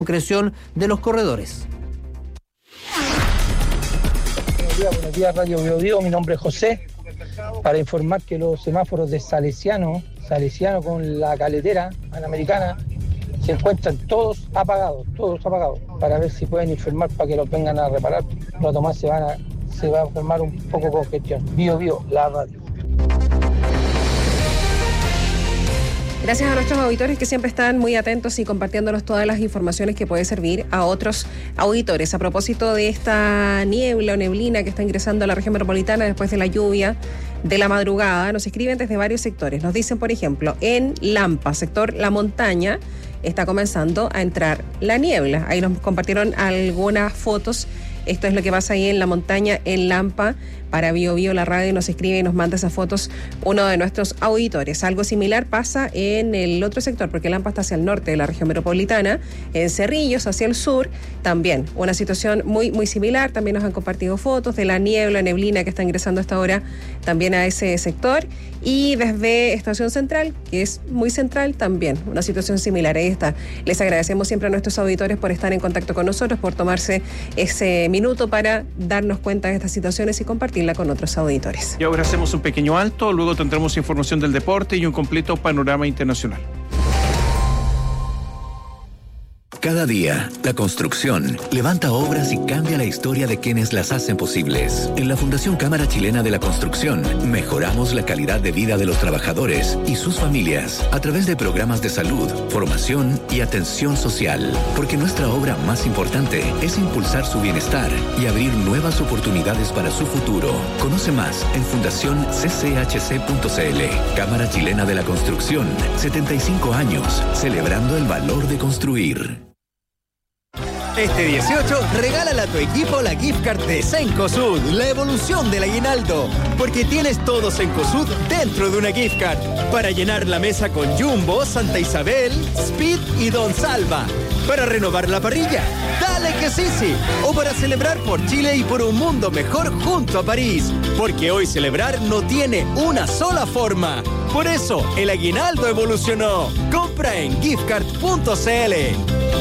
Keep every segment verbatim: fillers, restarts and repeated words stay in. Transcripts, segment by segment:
concreción de los corredores. Buenos días, buenos días Radio Bio Bio, mi nombre es José, para informar que los semáforos de Salesiano, Salesiano con la Caletera Panamericana, se encuentran todos apagados, todos apagados, para ver si pueden informar para que los vengan a reparar. Los demás se van a, se va a formar un poco de congestión. Bio Bio, la radio. Gracias a nuestros auditores que siempre están muy atentos y compartiéndonos todas las informaciones que puede servir a otros auditores. A propósito de esta niebla o neblina que está ingresando a la región metropolitana después de la lluvia de la madrugada, nos escriben desde varios sectores. Nos dicen, por ejemplo, en Lampa, sector La Montaña, está comenzando a entrar la niebla. Ahí nos compartieron algunas fotos. Esto es lo que pasa ahí en La Montaña, en Lampa. Para Bio Bio, la radio, nos escribe y nos manda esas fotos uno de nuestros auditores. Algo similar pasa en el otro sector, porque Lampa está hacia el norte de la región metropolitana, en Cerrillos, hacia el sur, también una situación muy, muy similar. También nos han compartido fotos de la niebla, neblina que está ingresando hasta ahora también a ese sector. Y desde Estación Central, que es muy central, también una situación similar. Ahí está. Les agradecemos siempre a nuestros auditores por estar en contacto con nosotros, por tomarse ese minuto para darnos cuenta de estas situaciones y compartirla con otros auditores. Y ahora hacemos un pequeño alto, luego tendremos información del deporte y un completo panorama internacional. Cada día, la construcción levanta obras y cambia la historia de quienes las hacen posibles. En la Fundación Cámara Chilena de la Construcción, mejoramos la calidad de vida de los trabajadores y sus familias a través de programas de salud, formación y atención social. Porque nuestra obra más importante es impulsar su bienestar y abrir nuevas oportunidades para su futuro. Conoce más en fundación c c h c punto c l. Cámara Chilena de la Construcción, setenta y cinco años, celebrando el valor de construir. Este dieciocho, regálale a tu equipo la gift card de Cencosud, la evolución del aguinaldo. Porque tienes todo Cencosud dentro de una gift card. Para llenar la mesa con Jumbo, Santa Isabel, Speed y Don Salva. Para renovar la parrilla, dale que sí, sí. O para celebrar por Chile y por un mundo mejor junto a París. Porque hoy celebrar no tiene una sola forma. Por eso, el aguinaldo evolucionó. Compra en giftcard punto c l.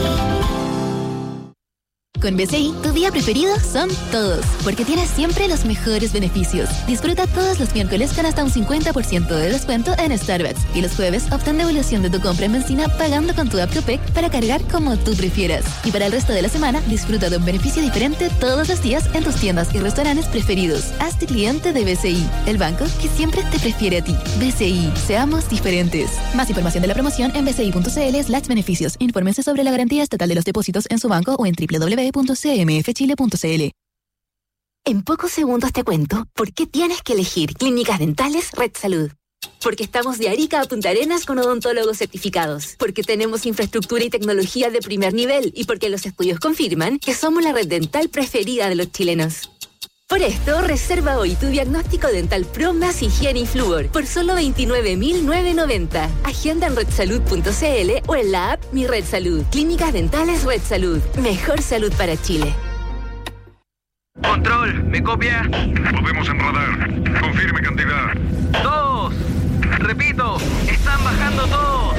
Con B C I, tu día preferido son todos, porque tienes siempre los mejores beneficios. Disfruta todos los miércoles con hasta un cincuenta por ciento de descuento en Starbucks. Y los jueves, obtén devolución de tu compra en benzina pagando con tu app Copec para cargar como tú prefieras. Y para el resto de la semana, disfruta de un beneficio diferente todos los días en tus tiendas y restaurantes preferidos. Hazte cliente de B C I, el banco que siempre te prefiere a ti. B C I, seamos diferentes. Más información de la promoción en bci.cl slash beneficios. Infórmense sobre la garantía estatal de los depósitos en su banco o en doble u doble u doble u punto c m f chile punto c l. En pocos segundos te cuento por qué tienes que elegir Clínicas Dentales Red Salud. Porque estamos de Arica a Punta Arenas con odontólogos certificados. Porque tenemos infraestructura y tecnología de primer nivel. Y porque los estudios confirman que somos la red dental preferida de los chilenos. Por esto, reserva hoy tu diagnóstico dental Pro más higiene y flúor por solo veintinueve mil novecientos noventa. Agenda en red salud punto c l o en la app Mi Red Salud. Clínicas Dentales Red Salud. Mejor salud para Chile. Control, ¿me copia? Podemos en radar. Confirme cantidad. Todos. Repito, están bajando todos.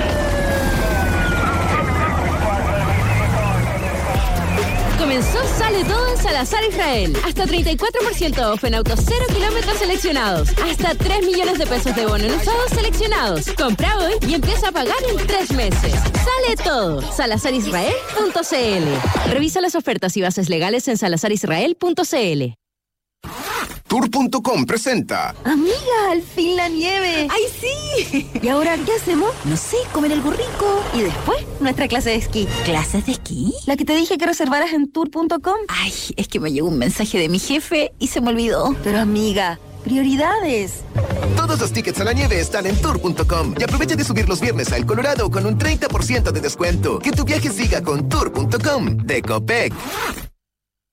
Comenzó Sale Todo en Salazar Israel. Hasta treinta y cuatro por ciento off en autos cero kilómetros seleccionados. Hasta tres millones de pesos de bono en usados seleccionados. Compra hoy y empieza a pagar en tres meses. Sale Todo. salazar israel punto c l. Revisa las ofertas y bases legales en salazar israel punto c l. Tour punto com presenta. Amiga, al fin la nieve. ¡Ay, sí! ¿Y ahora qué hacemos? No sé, comer algo rico. Y después, nuestra clase de esquí. ¿Clases de esquí? La que te dije que reservaras en tour punto com. Ay, es que me llegó un mensaje de mi jefe y se me olvidó. Pero amiga, prioridades. Todos los tickets a la nieve están en tour punto com. Y aprovecha de subir los viernes a El Colorado con un treinta por ciento de descuento. Que tu viaje siga con tour punto com de Copec.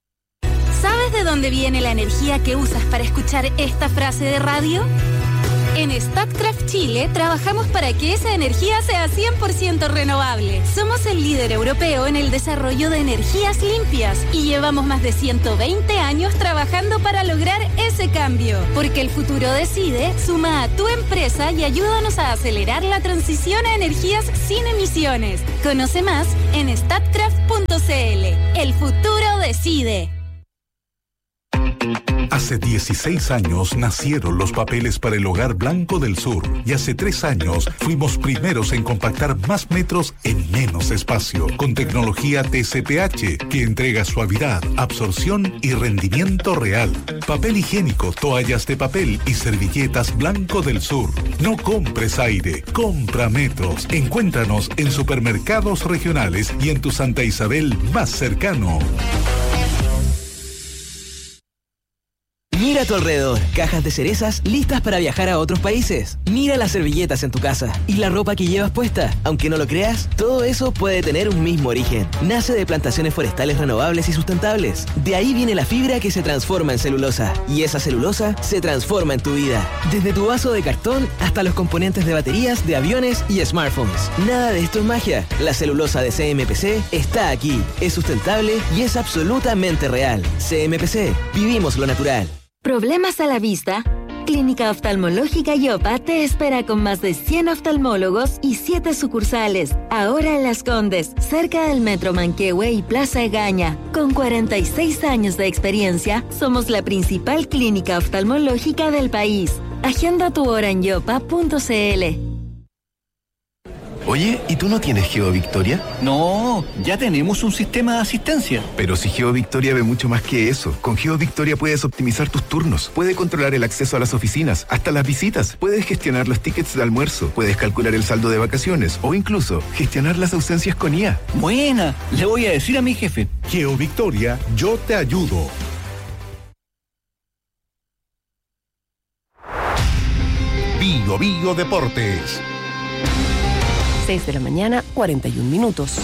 ¿Sabes de dónde viene la energía que usas para escuchar esta frase de radio? En Statkraft Chile trabajamos para que esa energía sea cien por ciento renovable. Somos el líder europeo en el desarrollo de energías limpias y llevamos más de ciento veinte años trabajando para lograr ese cambio. Porque el futuro decide, suma a tu empresa y ayúdanos a acelerar la transición a energías sin emisiones. Conoce más en statkraft punto c l. El futuro decide. Hace dieciséis años nacieron los papeles para el Hogar Blanco del Sur y hace tres años fuimos primeros en compactar más metros en menos espacio con tecnología T C P H que entrega suavidad, absorción y rendimiento real. Papel higiénico, toallas de papel y servilletas Blanco del Sur. No compres aire, compra metros. Encuéntranos en supermercados regionales y en tu Santa Isabel más cercano. Mira a tu alrededor, cajas de cerezas listas para viajar a otros países. Mira las servilletas en tu casa y la ropa que llevas puesta. Aunque no lo creas, todo eso puede tener un mismo origen. Nace de plantaciones forestales renovables y sustentables. De ahí viene la fibra que se transforma en celulosa. Y esa celulosa se transforma en tu vida. Desde tu vaso de cartón hasta los componentes de baterías, de aviones y smartphones. Nada de esto es magia. La celulosa de C M P C está aquí. Es sustentable y es absolutamente real. C M P C. Vivimos lo natural. ¿Problemas a la vista? Clínica Oftalmológica Yopa te espera con más de cien oftalmólogos y siete sucursales. Ahora en Las Condes, cerca del Metro Manquehue y Plaza Egaña. Con cuarenta y seis años de experiencia, somos la principal clínica oftalmológica del país. Agenda tu hora en yopa punto c l. Oye, ¿y tú no tienes GeoVictoria? No, ya tenemos un sistema de asistencia. Pero si GeoVictoria ve mucho más que eso. Con GeoVictoria puedes optimizar tus turnos, puedes controlar el acceso a las oficinas, hasta las visitas, puedes gestionar los tickets de almuerzo, puedes calcular el saldo de vacaciones o incluso gestionar las ausencias con I A. Buena, le voy a decir a mi jefe. GeoVictoria, yo te ayudo. Bio Bio Deportes. seis de la mañana, cuarenta y un minutos.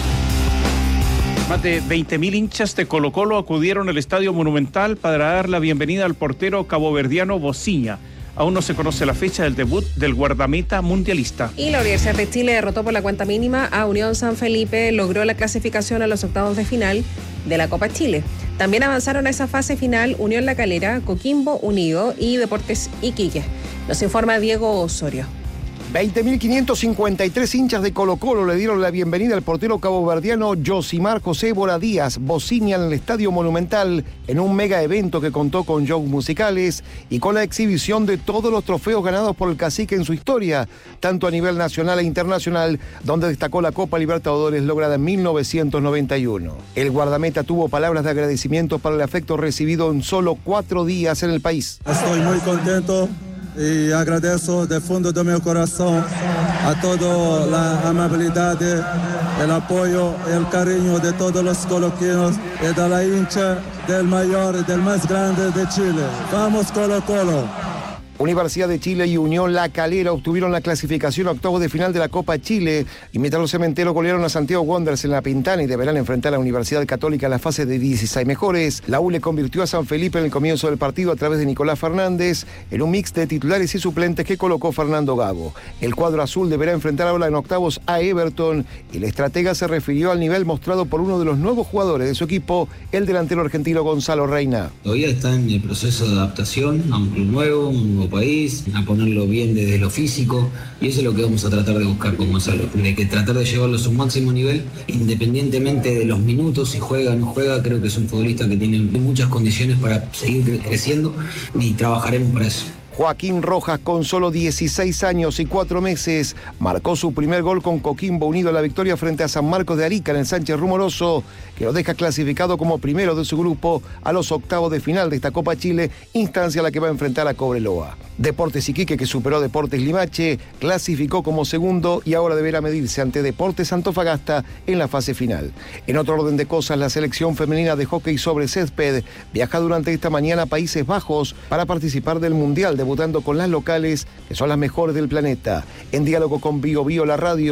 Más de veinte mil hinchas de Colo Colo acudieron al Estadio Monumental para dar la bienvenida al portero caboverdiano Bociña. Aún no se conoce la fecha del debut del guardameta mundialista. Y la Universidad de Chile derrotó por la cuenta mínima a Unión San Felipe, logró la clasificación a los octavos de final de la Copa Chile. También avanzaron a esa fase final Unión La Calera, Coquimbo Unido y Deportes Iquique. Nos informa Diego Osorio. veinte mil quinientos cincuenta y tres hinchas de Colo Colo le dieron la bienvenida al portero caboverdiano Josimar José Bora Díaz Bociña en el Estadio Monumental en un mega evento que contó con shows musicales y con la exhibición de todos los trofeos ganados por el cacique en su historia, tanto a nivel nacional e internacional, donde destacó la Copa Libertadores lograda en mil novecientos noventa y uno. El guardameta tuvo palabras de agradecimiento para el afecto recibido en solo cuatro días en el país. Estoy muy contento y agradezco del fondo de mi corazón a toda la amabilidad, el apoyo, el cariño de todos los coloquinos y de la hincha del mayor, del más grande de Chile. ¡Vamos Colo Colo! Universidad de Chile y Unión La Calera obtuvieron la clasificación a octavos de final de la Copa Chile y mientras los cementeros golearon a Santiago Wanderers en La Pintana y deberán enfrentar a la Universidad Católica en la fase de dieciséis mejores, la U le convirtió a San Felipe en el comienzo del partido a través de Nicolás Fernández en un mix de titulares y suplentes que colocó Fernando Gago. El cuadro azul deberá enfrentar ahora en octavos a Everton y el estratega se refirió al nivel mostrado por uno de los nuevos jugadores de su equipo, el delantero argentino Gonzalo Reina. Todavía está en el proceso de adaptación a un club nuevo, un nuevo país, a ponerlo bien desde lo físico, y eso es lo que vamos a tratar de buscar con Gonzalo, de que tratar de llevarlo a su máximo nivel, independientemente de los minutos, si juega o no juega. Creo que es un futbolista que tiene muchas condiciones para seguir creciendo y trabajaremos para eso. Joaquín Rojas, con solo dieciséis años y cuatro meses, marcó su primer gol con Coquimbo Unido a la victoria frente a San Marcos de Arica en el Sánchez Rumoroso, que lo deja clasificado como primero de su grupo a los octavos de final de esta Copa Chile, instancia a la que va a enfrentar a Cobreloa. Deportes Iquique, que superó a Deportes Limache, clasificó como segundo y ahora deberá medirse ante Deportes Antofagasta en la fase final. En otro orden de cosas, la selección femenina de hockey sobre césped viaja durante esta mañana a Países Bajos para participar del Mundial, debutando con las locales, que son las mejores del planeta. En diálogo con Bio Bio La Radio,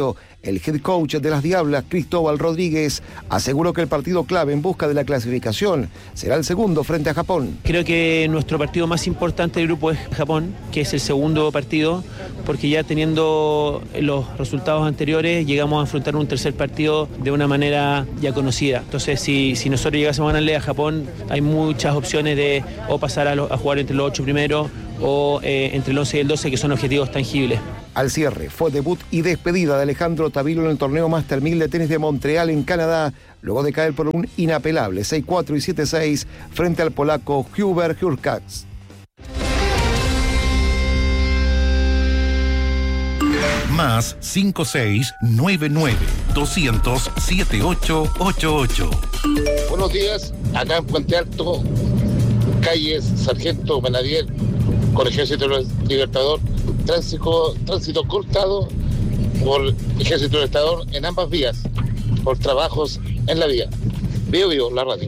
El head coach de las Diablas, Cristóbal Rodríguez, aseguró que el partido clave en busca de la clasificación será el segundo frente a Japón. Creo que nuestro partido más importante del grupo es Japón, que es el segundo partido, porque ya teniendo los resultados anteriores llegamos a afrontar un tercer partido de una manera ya conocida. Entonces, si, si nosotros llegásemos a ganarle a Japón, hay muchas opciones de o pasar a, lo, a jugar entre los ocho primeros o eh, entre el once y el doce, que son objetivos tangibles. Al cierre fue debut y despedida de Alejandro Tavilo en el torneo Master mil de tenis de Montreal en Canadá, luego de caer por un inapelable seis cuatro y siete seis frente al polaco Hubert Hurkacz. Más cinco seis nueve nueve dos cero cero siete ocho ocho ocho. Buenos días, acá en Puente Alto, calles Sargento Benadier, con Ejército Libertador, tránsito, tránsito cortado por Ejército Libertador en ambas vías, por trabajos en la vía. Vivo, vivo, la radio.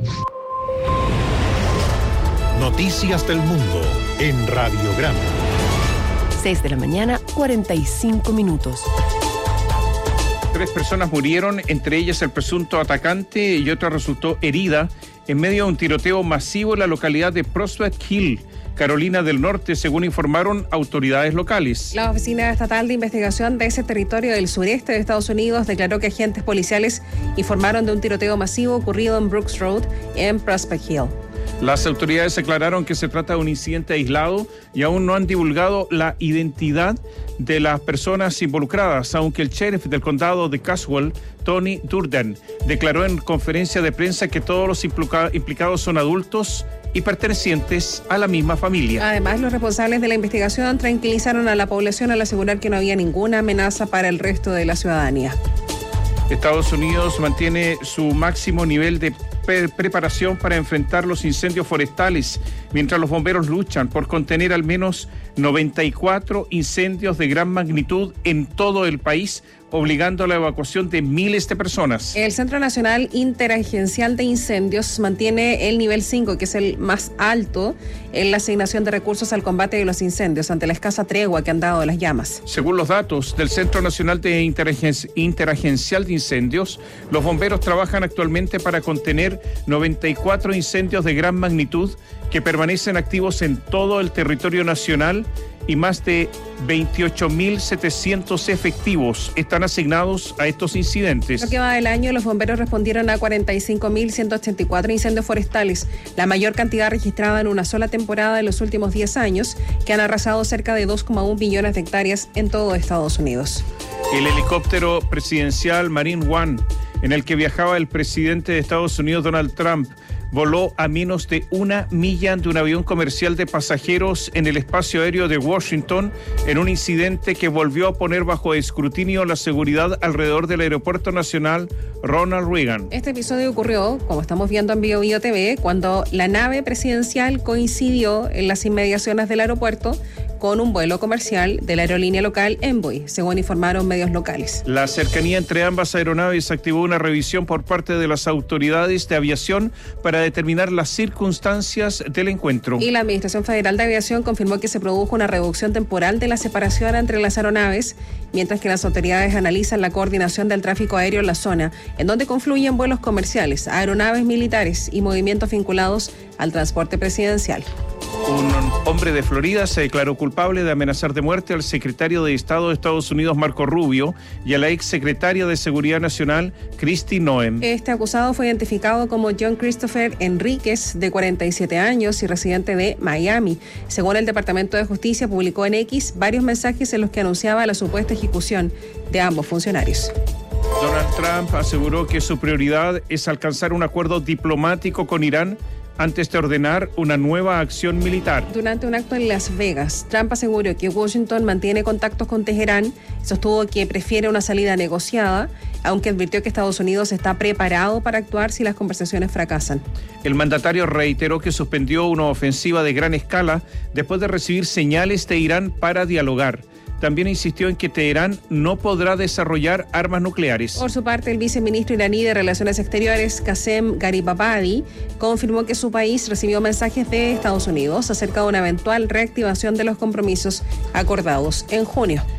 Noticias del Mundo en Radiograma. seis de la mañana, cuarenta y cinco minutos. Tres personas murieron, entre ellas el presunto atacante, y otra resultó herida en medio de un tiroteo masivo en la localidad de Prospect Hill, Carolina del Norte, según informaron autoridades locales. La Oficina Estatal de Investigación de ese territorio del sureste de Estados Unidos declaró que agentes policiales informaron de un tiroteo masivo ocurrido en Brooks Road, en Prospect Hill. Las autoridades aclararon que se trata de un incidente aislado y aún no han divulgado la identidad de las personas involucradas, aunque el sheriff del condado de Caswell, Tony Durden, declaró en conferencia de prensa que todos los implicados son adultos y pertenecientes a la misma familia. Además, los responsables de la investigación tranquilizaron a la población al asegurar que no había ninguna amenaza para el resto de la ciudadanía. Estados Unidos mantiene su máximo nivel de pre- preparación para enfrentar los incendios forestales, mientras los bomberos luchan por contener al menos noventa y cuatro incendios de gran magnitud en todo el país, obligando a la evacuación de miles de personas. El Centro Nacional Interagencial de Incendios mantiene el nivel cinco, que es el más alto en la asignación de recursos al combate de los incendios, ante la escasa tregua que han dado las llamas. Según los datos del Centro Nacional de Interagen- Interagencial de Incendios, los bomberos trabajan actualmente para contener noventa y cuatro incendios de gran magnitud que permanecen activos en todo el territorio nacional, y más de veintiocho mil setecientos efectivos están asignados a estos incidentes. Lo que va del año, los bomberos respondieron a cuarenta y cinco mil ciento ochenta y cuatro incendios forestales, la mayor cantidad registrada en una sola temporada en los últimos diez años, que han arrasado cerca de dos coma uno millones de hectáreas en todo Estados Unidos. El helicóptero presidencial Marine One, en el que viajaba el presidente de Estados Unidos, Donald Trump, voló a menos de una milla de un avión comercial de pasajeros en el espacio aéreo de Washington, en un incidente que volvió a poner bajo escrutinio la seguridad alrededor del Aeropuerto Nacional Ronald Reagan. Este episodio ocurrió, como estamos viendo en Bio Bio T V, cuando la nave presidencial coincidió en las inmediaciones del aeropuerto con un vuelo comercial de la aerolínea local Envoy, según informaron medios locales. La cercanía entre ambas aeronaves activó una revisión por parte de las autoridades de aviación para determinar las circunstancias del encuentro. Y la Administración Federal de Aviación confirmó que se produjo una reducción temporal de la separación entre las aeronaves, mientras que las autoridades analizan la coordinación del tráfico aéreo en la zona, en donde confluyen vuelos comerciales, aeronaves militares y movimientos vinculados al transporte presidencial. Un hombre de Florida se declaró culpable de amenazar de muerte al secretario de Estado de Estados Unidos, Marco Rubio, y a la exsecretaria de Seguridad Nacional, Kristi Noem. Este acusado fue identificado como John Christopher Enríquez, de cuarenta y siete años y residente de Miami. Según el Departamento de Justicia, publicó en X varios mensajes en los que anunciaba la supuesta ejecución de ambos funcionarios. Donald Trump aseguró que su prioridad es alcanzar un acuerdo diplomático con Irán antes de ordenar una nueva acción militar. Durante un acto en Las Vegas, Trump aseguró que Washington mantiene contactos con Teherán, sostuvo que prefiere una salida negociada, aunque advirtió que Estados Unidos está preparado para actuar si las conversaciones fracasan. El mandatario reiteró que suspendió una ofensiva de gran escala después de recibir señales de Irán para dialogar. También insistió en que Teherán no podrá desarrollar armas nucleares. Por su parte, el viceministro iraní de Relaciones Exteriores, Qasem Garibabadi, confirmó que su país recibió mensajes de Estados Unidos acerca de una eventual reactivación de los compromisos acordados en junio.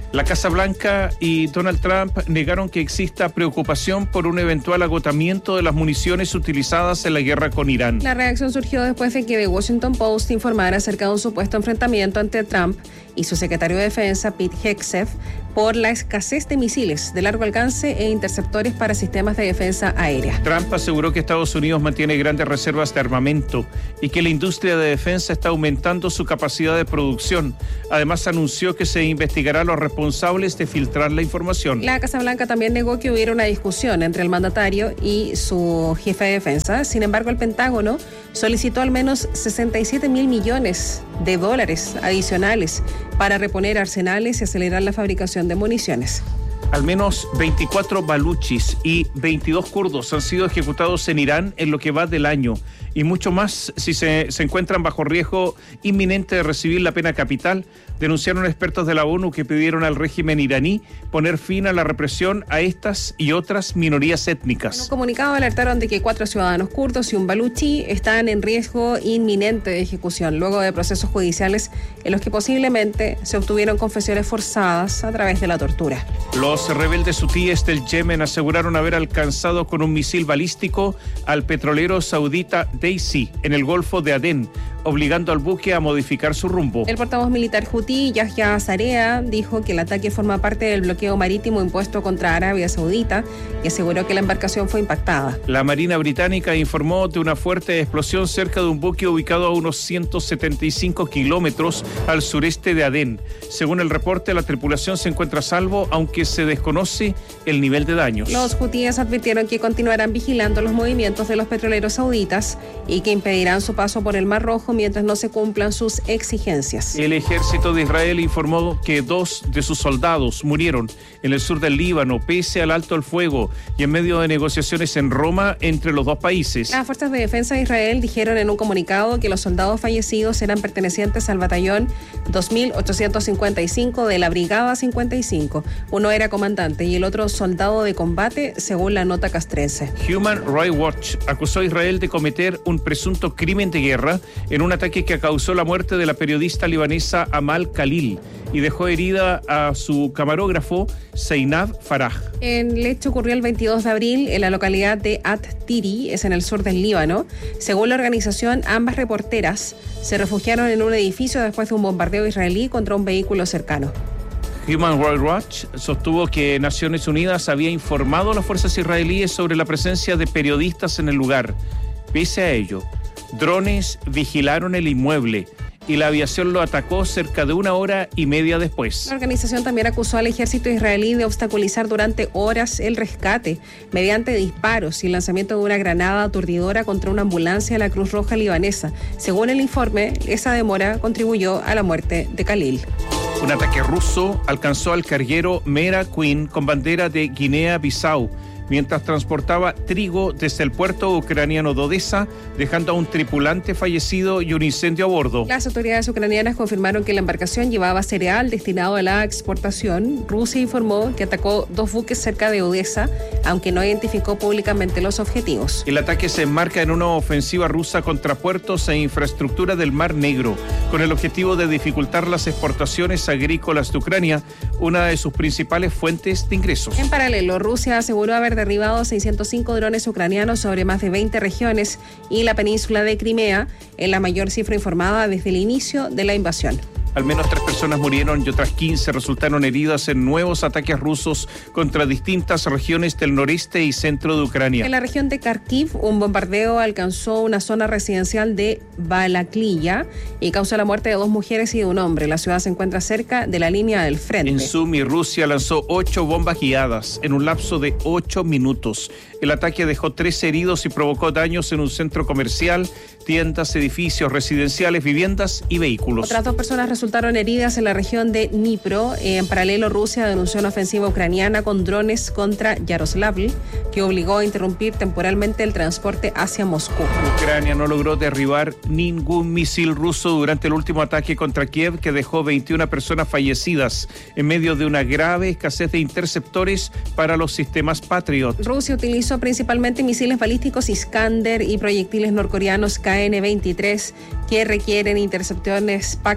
La Casa Blanca y Donald Trump negaron que exista preocupación por un eventual agotamiento de las municiones utilizadas en la guerra con Irán. La reacción surgió después de que The Washington Post informara acerca de un supuesto enfrentamiento entre Trump y su secretario de Defensa, Pete Hegseth, por la escasez de misiles de largo alcance e interceptores para sistemas de defensa aérea. Trump aseguró que Estados Unidos mantiene grandes reservas de armamento y que la industria de defensa está aumentando su capacidad de producción. Además, anunció que se investigará a los responsables de filtrar la información. La Casa Blanca también negó que hubiera una discusión entre el mandatario y su jefe de defensa. Sin embargo, el Pentágono solicitó al menos sesenta y siete mil millones de dólares adicionales para reponer arsenales y acelerar la fabricación de municiones. Al menos veinticuatro baluchis y veintidós kurdos han sido ejecutados en Irán en lo que va del año, y mucho más si se, se encuentran bajo riesgo inminente de recibir la pena capital, denunciaron expertos de la ONU que pidieron al régimen iraní poner fin a la represión a estas y otras minorías étnicas. En un comunicado alertaron de que cuatro ciudadanos kurdos y un baluchi están en riesgo inminente de ejecución luego de procesos judiciales en los que posiblemente se obtuvieron confesiones forzadas a través de la tortura. Los rebeldes hutíes del Yemen aseguraron haber alcanzado con un misil balístico al petrolero saudita Daisy en el Golfo de Adén, obligando al buque a modificar su rumbo. El portavoz militar hutí, Yahya Zarea, dijo que el ataque forma parte del bloqueo marítimo impuesto contra Arabia Saudita y aseguró que la embarcación fue impactada. La Marina Británica informó de una fuerte explosión cerca de un buque ubicado a unos ciento setenta y cinco kilómetros al sureste de Adén. Según el reporte, la tripulación se encuentra a salvo, aunque se desconoce el nivel de daños. Los hutíes advirtieron que continuarán vigilando los movimientos de los petroleros sauditas y que impedirán su paso por el Mar Rojo mientras no se cumplan sus exigencias. El ejército de Israel informó que dos de sus soldados murieron en el sur del Líbano, pese al alto el fuego y en medio de negociaciones en Roma entre los dos países. Las fuerzas de defensa de Israel dijeron en un comunicado que los soldados fallecidos eran pertenecientes al batallón dos mil ochocientos cincuenta y cinco de la Brigada cincuenta y cinco. Uno era comandante y el otro soldado de combate, según la nota castrense. Human Rights Watch acusó a Israel de cometer un presunto crimen de guerra en un ataque que causó la muerte de la periodista libanesa Amal Khalil y dejó herida a su camarógrafo Zeinab Faraj. El hecho ocurrió el veintidós de abril en la localidad de At-Tiri, es en el sur del Líbano. Según la organización, ambas reporteras se refugiaron en un edificio después de un bombardeo israelí contra un vehículo cercano. Human Rights Watch sostuvo que Naciones Unidas había informado a las fuerzas israelíes sobre la presencia de periodistas en el lugar. Pese a ello, drones vigilaron el inmueble y la aviación lo atacó cerca de una hora y media después. La organización también acusó al ejército israelí de obstaculizar durante horas el rescate mediante disparos y el lanzamiento de una granada aturdidora contra una ambulancia de la Cruz Roja libanesa. Según el informe, esa demora contribuyó a la muerte de Khalil. Un ataque ruso alcanzó al carguero Mera Queen con bandera de Guinea-Bissau mientras transportaba trigo desde el puerto ucraniano de Odessa, dejando a un tripulante fallecido y un incendio a bordo. Las autoridades ucranianas confirmaron que la embarcación llevaba cereal destinado a la exportación. Rusia informó que atacó dos buques cerca de Odessa, aunque no identificó públicamente los objetivos. El ataque se enmarca en una ofensiva rusa contra puertos e infraestructura del Mar Negro, con el objetivo de dificultar las exportaciones agrícolas de Ucrania, una de sus principales fuentes de ingresos. En paralelo, Rusia aseguró haber derribado seiscientos cinco drones ucranianos sobre más de veinte regiones y la península de Crimea, en la mayor cifra informada desde el inicio de la invasión. Al menos tres personas murieron y otras quince resultaron heridas en nuevos ataques rusos contra distintas regiones del noreste y centro de Ucrania. En la región de Kharkiv, un bombardeo alcanzó una zona residencial de Balaklia y causó la muerte de dos mujeres y de un hombre. La ciudad se encuentra cerca de la línea del frente. En Sumi, Rusia lanzó ocho bombas guiadas en un lapso de ocho minutos. El ataque dejó tres heridos y provocó daños en un centro comercial, tiendas, edificios residenciales, viviendas y vehículos. Otras dos personas resultaron heridas en la región de Dnipro. En paralelo, Rusia denunció una ofensiva ucraniana con drones contra Yaroslavl, que obligó a interrumpir temporalmente el transporte hacia Moscú. Ucrania no logró derribar ningún misil ruso durante el último ataque contra Kiev, que dejó veintiuna personas fallecidas en medio de una grave escasez de interceptores para los sistemas Patriot. Rusia utilizó principalmente misiles balísticos Iskander y proyectiles norcoreanos K N veintitrés que requieren interceptores P A C tres.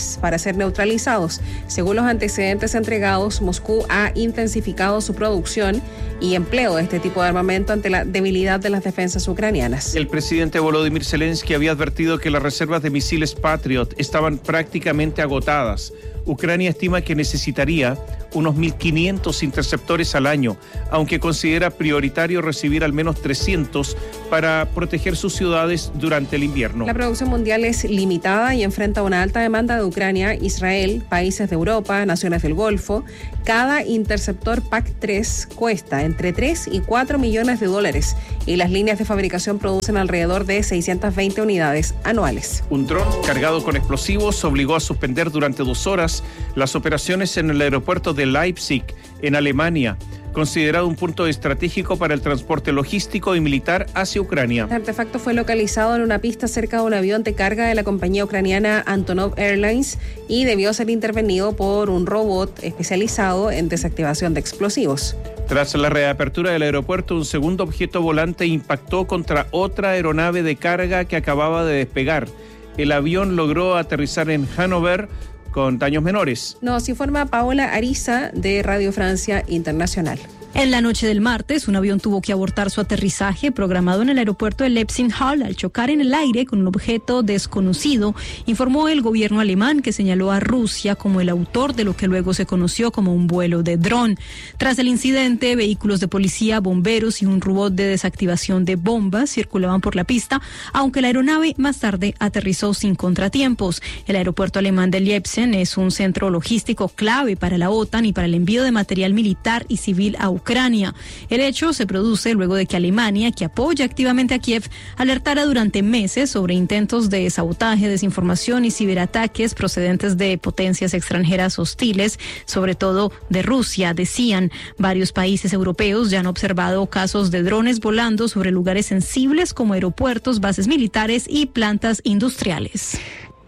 horas para ser neutralizados. Según los antecedentes entregados, Moscú ha intensificado su producción y empleo de este tipo de armamento ante la debilidad de las defensas ucranianas. El presidente Volodymyr Zelensky había advertido que las reservas de misiles Patriot estaban prácticamente agotadas. Ucrania estima que necesitaría unos mil quinientos interceptores al año, aunque considera prioritario recibir al menos trescientos para proteger sus ciudades durante el invierno. La producción mundial es limitada y enfrenta una alta demanda de Ucrania, Israel, países de Europa, naciones del Golfo. Cada interceptor P A C tres cuesta entre tres y cuatro millones de dólares y las líneas de fabricación producen alrededor de seiscientas veinte unidades anuales. Un dron cargado con explosivos obligó a suspender durante dos horas las operaciones en el aeropuerto de Leipzig, en Alemania, considerado un punto estratégico para el transporte logístico y militar hacia Ucrania. El artefacto fue localizado en una pista cerca de un avión de carga de la compañía ucraniana Antonov Airlines y debió ser intervenido por un robot especializado en desactivación de explosivos. Tras la reapertura del aeropuerto, un segundo objeto volante impactó contra otra aeronave de carga que acababa de despegar. El avión logró aterrizar en Hannover con daños menores. Nos informa Paola Ariza de Radio Francia Internacional. En la noche del martes, un avión tuvo que abortar su aterrizaje programado en el aeropuerto de Leipzig-Halle al chocar en el aire con un objeto desconocido, informó el gobierno alemán, que señaló a Rusia como el autor de lo que luego se conoció como un vuelo de dron. Tras el incidente, vehículos de policía, bomberos y un robot de desactivación de bombas circulaban por la pista, aunque la aeronave más tarde aterrizó sin contratiempos. El aeropuerto alemán de Leipzig es un centro logístico clave para la OTAN y para el envío de material militar y civil a Ucrania. Ucrania. El hecho se produce luego de que Alemania, que apoya activamente a Kiev, alertara durante meses sobre intentos de sabotaje, desinformación y ciberataques procedentes de potencias extranjeras hostiles, sobre todo de Rusia. Decían, varios países europeos ya han observado casos de drones volando sobre lugares sensibles como aeropuertos, bases militares y plantas industriales.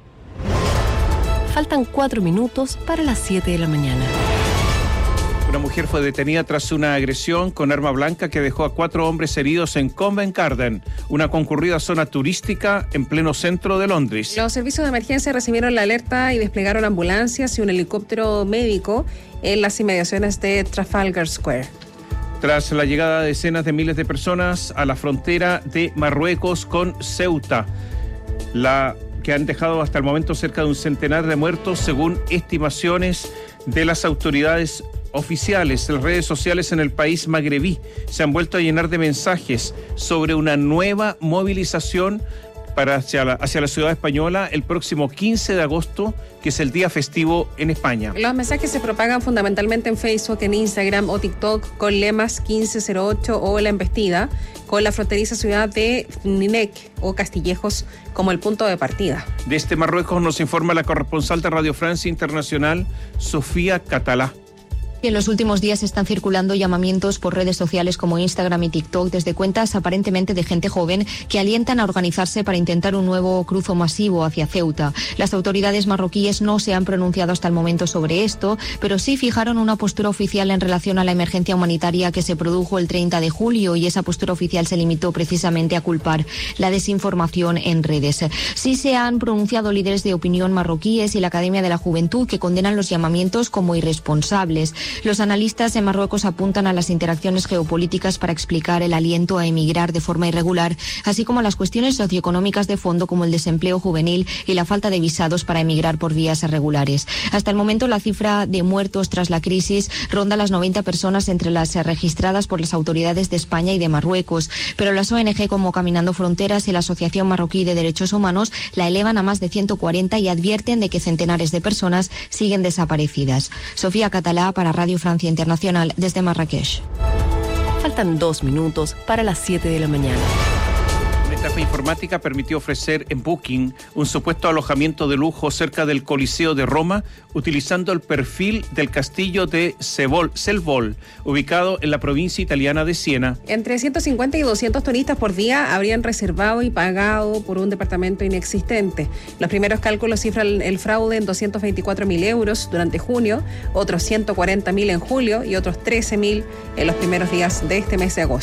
Faltan cuatro minutos para las siete de la mañana. Una mujer fue detenida tras una agresión con arma blanca que dejó a cuatro hombres heridos en Covent Garden, una concurrida zona turística en pleno centro de Londres. Los servicios de emergencia recibieron la alerta y desplegaron ambulancias y un helicóptero médico en las inmediaciones de Trafalgar Square. Tras la llegada de decenas de miles de personas a la frontera de Marruecos con Ceuta, la que han dejado hasta el momento cerca de un centenar de muertos, según estimaciones de las autoridades oficiales. Las redes sociales en el país magrebí se han vuelto a llenar de mensajes sobre una nueva movilización para hacia la, hacia la ciudad española el próximo quince de agosto, que es el día festivo en España. Los mensajes se propagan fundamentalmente en Facebook, en Instagram o TikTok con lemas quince cero ocho o La Embestida, con la fronteriza ciudad de Ninec o Castillejos como el punto de partida. Desde Marruecos nos informa la corresponsal de Radio Francia Internacional, Sofía Catalá. En los últimos días están circulando llamamientos por redes sociales como Instagram y TikTok desde cuentas aparentemente de gente joven que alientan a organizarse para intentar un nuevo cruzo masivo hacia Ceuta. Las autoridades marroquíes no se han pronunciado hasta el momento sobre esto, pero sí fijaron una postura oficial en relación a la emergencia humanitaria que se produjo el treinta de julio, y esa postura oficial se limitó precisamente a culpar la desinformación en redes. Sí se han pronunciado líderes de opinión marroquíes y la Academia de la Juventud, que condenan los llamamientos como irresponsables. Los analistas en Marruecos apuntan a las interacciones geopolíticas para explicar el aliento a emigrar de forma irregular, así como a las cuestiones socioeconómicas de fondo como el desempleo juvenil y la falta de visados para emigrar por vías irregulares. Hasta el momento la cifra de muertos tras la crisis ronda las noventa personas entre las registradas por las autoridades de España y de Marruecos, pero las O N G como Caminando Fronteras y la Asociación Marroquí de Derechos Humanos la elevan a más de ciento cuarenta y advierten de que centenares de personas siguen desaparecidas. Sofía Catalá para Radio Francia Internacional desde Marrakech. Faltan dos minutos para las siete de la mañana. Una estafa informática permitió ofrecer en Booking un supuesto alojamiento de lujo cerca del Coliseo de Roma, utilizando el perfil del castillo de Selvol, ubicado en la provincia italiana de Siena. Entre ciento cincuenta y doscientos turistas por día habrían reservado y pagado por un departamento inexistente. Los primeros cálculos cifran el fraude en doscientos veinticuatro mil euros durante junio, otros ciento cuarenta mil en julio y otros trece mil en los primeros días de este mes de agosto.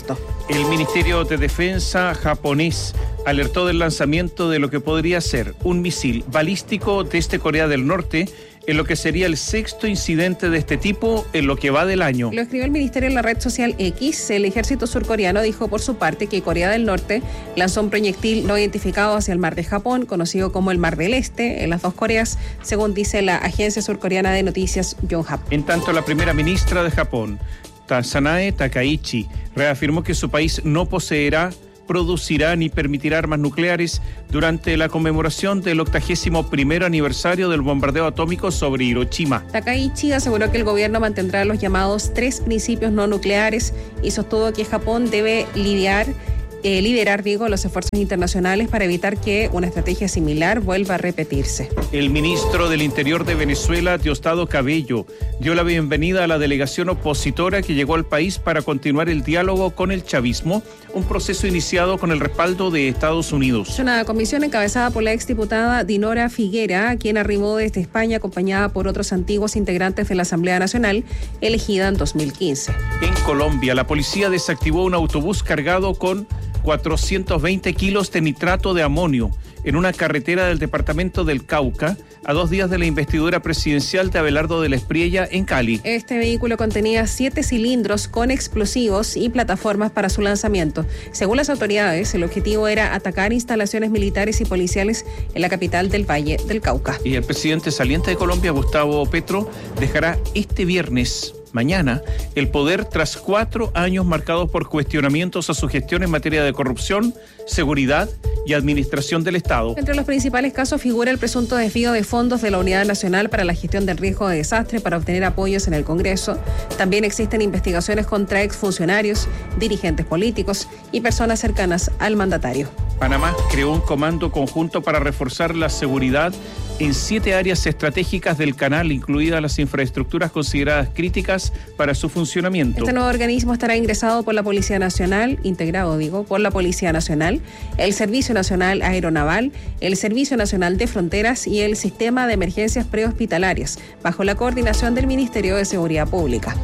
El Ministerio de Defensa japonés alertó del lanzamiento de lo que podría ser un misil balístico desde Corea del Norte, en lo que sería el sexto incidente de este tipo en lo que va del año. Lo escribió el ministerio en la red social X. El ejército surcoreano dijo por su parte que Corea del Norte lanzó un proyectil no identificado hacia el mar de Japón, conocido como el Mar del Este, en las dos Coreas, según dice la agencia surcoreana de noticias Yonhap. En tanto, la primera ministra de Japón, Sanae Takaichi, reafirmó que su país no poseerá, producirá ni permitirá armas nucleares durante la conmemoración del octagésimo primer aniversario del bombardeo atómico sobre Hiroshima. Takaichi aseguró que el gobierno mantendrá los llamados tres principios no nucleares y sostuvo que Japón debe lidiar Eh, liderar, digo, los esfuerzos internacionales para evitar que una estrategia similar vuelva a repetirse. El ministro del Interior de Venezuela, Diosdado Cabello, dio la bienvenida a la delegación opositora que llegó al país para continuar el diálogo con el chavismo, un proceso iniciado con el respaldo de Estados Unidos. Es una comisión encabezada por la exdiputada Dinora Figuera, quien arribó desde España acompañada por otros antiguos integrantes de la Asamblea Nacional, elegida en dos mil quince. En Colombia, la policía desactivó un autobús cargado con cuatrocientos veinte kilos de nitrato de amonio en una carretera del departamento del Cauca, a dos días de la investidura presidencial de Abelardo de la Espriella en Cali. Este vehículo contenía siete cilindros con explosivos y plataformas para su lanzamiento. Según las autoridades, el objetivo era atacar instalaciones militares y policiales en la capital del Valle del Cauca. Y el presidente saliente de Colombia, Gustavo Petro, dejará este viernes, mañana, el poder tras cuatro años marcados por cuestionamientos a su gestión en materia de corrupción, seguridad y administración del Estado. Entre los principales casos figura el presunto desvío de fondos de la Unidad Nacional para la Gestión del Riesgo de Desastre para obtener apoyos en el Congreso. También existen investigaciones contra exfuncionarios, dirigentes políticos y personas cercanas al mandatario. Panamá creó un comando conjunto para reforzar la seguridad en siete áreas estratégicas del canal, incluidas las infraestructuras consideradas críticas para su funcionamiento. Este nuevo organismo estará ingresado por la Policía Nacional, integrado, digo, por la Policía Nacional, el Servicio Nacional Aeronaval, el Servicio Nacional de Fronteras y el Sistema de Emergencias Prehospitalarias, bajo la coordinación del Ministerio de Seguridad Pública.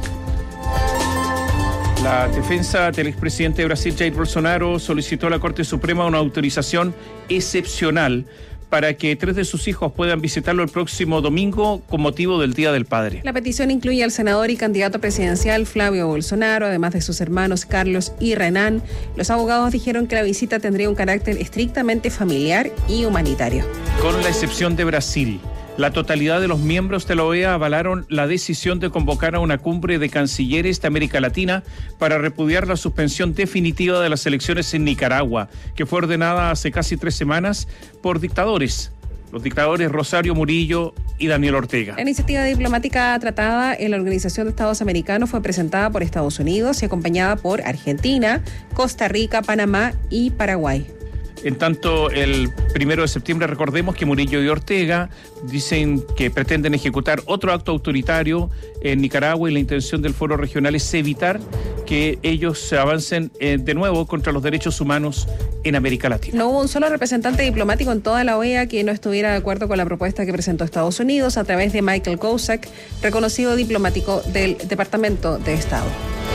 La defensa del expresidente de Brasil, Jair Bolsonaro, solicitó a la Corte Suprema una autorización excepcional para que tres de sus hijos puedan visitarlo el próximo domingo con motivo del Día del Padre. La petición incluye al senador y candidato presidencial Flavio Bolsonaro, además de sus hermanos Carlos y Renan. Los abogados dijeron que la visita tendría un carácter estrictamente familiar y humanitario. Con la excepción de Brasil, la totalidad de los miembros de la O E A avalaron la decisión de convocar a una cumbre de cancilleres de América Latina para repudiar la suspensión definitiva de las elecciones en Nicaragua, que fue ordenada hace casi tres semanas por dictadores, los dictadores Rosario Murillo y Daniel Ortega. La iniciativa diplomática tratada en la Organización de Estados Americanos fue presentada por Estados Unidos y acompañada por Argentina, Costa Rica, Panamá y Paraguay. En tanto, el primero de septiembre, recordemos que Murillo y Ortega dicen que pretenden ejecutar otro acto autoritario en Nicaragua y la intención del foro regional es evitar que ellos se avancen eh, de nuevo contra los derechos humanos en América Latina. No hubo un solo representante diplomático en toda la O E A que no estuviera de acuerdo con la propuesta que presentó Estados Unidos a través de Michael Kozak, reconocido diplomático del Departamento de Estado.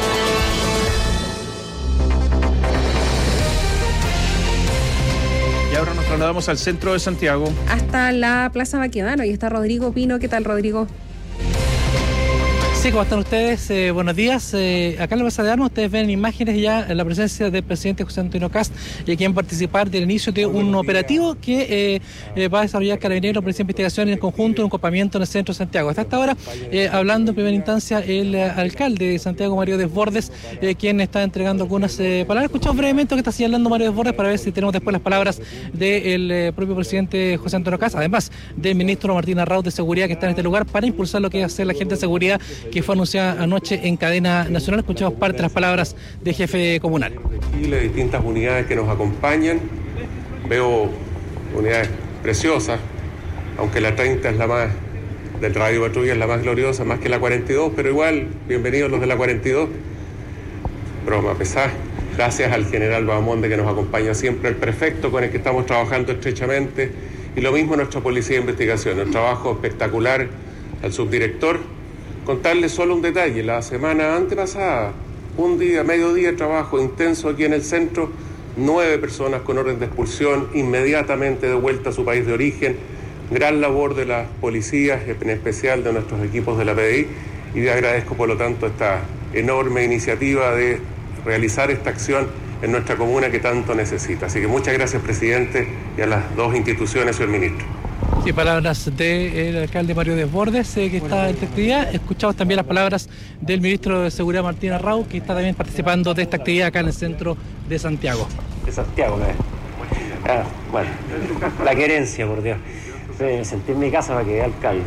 Ahora nos trasladamos al centro de Santiago. Hasta la Plaza Baquedano. Y está Rodrigo Pino. ¿Qué tal, Rodrigo? Sí, ¿cómo están ustedes? Eh, buenos días. Eh, acá en la Plaza de Armas ustedes ven imágenes ya en la presencia del presidente José Antonio Kast, y quien participar del inicio de un operativo que eh, eh, va a desarrollar Carabineros, Policía de Investigación en conjunto, un copamiento en el centro de Santiago. Hasta esta hora, eh, hablando en primera instancia el eh, alcalde de Santiago, Mario Desbordes, eh, quien está entregando algunas eh, palabras. Escuchamos brevemente lo que está señalando Mario Desbordes para ver si tenemos después las palabras del eh, propio presidente José Antonio Kast, además del ministro Martín Arrauz de Seguridad, que está en este lugar para impulsar lo que va a hacer la gente de seguridad, que fue anunciada anoche en cadena nacional. Escuchamos parte de las palabras del jefe comunal. De Chile, distintas unidades que nos acompañan. Veo unidades preciosas, aunque la treinta es la más, del Radio Patrulla es la más gloriosa, más que la cuarenta y dos, pero igual, bienvenidos los de la cuarenta y dos. Broma pesada. Gracias al general Bahamonde, que nos acompaña siempre, el prefecto con el que estamos trabajando estrechamente, y lo mismo nuestra Policía de Investigación, un trabajo espectacular al subdirector. Contarles solo un detalle: la semana antepasada un día, medio día de trabajo intenso aquí en el centro, nueve personas con orden de expulsión, inmediatamente de vuelta a su país de origen, gran labor de las policías, en especial de nuestros equipos de la P D I, y le agradezco por lo tanto esta enorme iniciativa de realizar esta acción en nuestra comuna que tanto necesita. Así que muchas gracias, presidente, y a las dos instituciones, señor ministro. Sí, palabras del alcalde Mario Desbordes, eh, que está en esta actividad. Escuchamos también las palabras del ministro de Seguridad, Martín Arrau, que está también participando de esta actividad acá en el centro de Santiago. De Santiago, ¿eh? Ah, bueno, la querencia, por Dios. Me sentí en mi casa para que vea alcalde.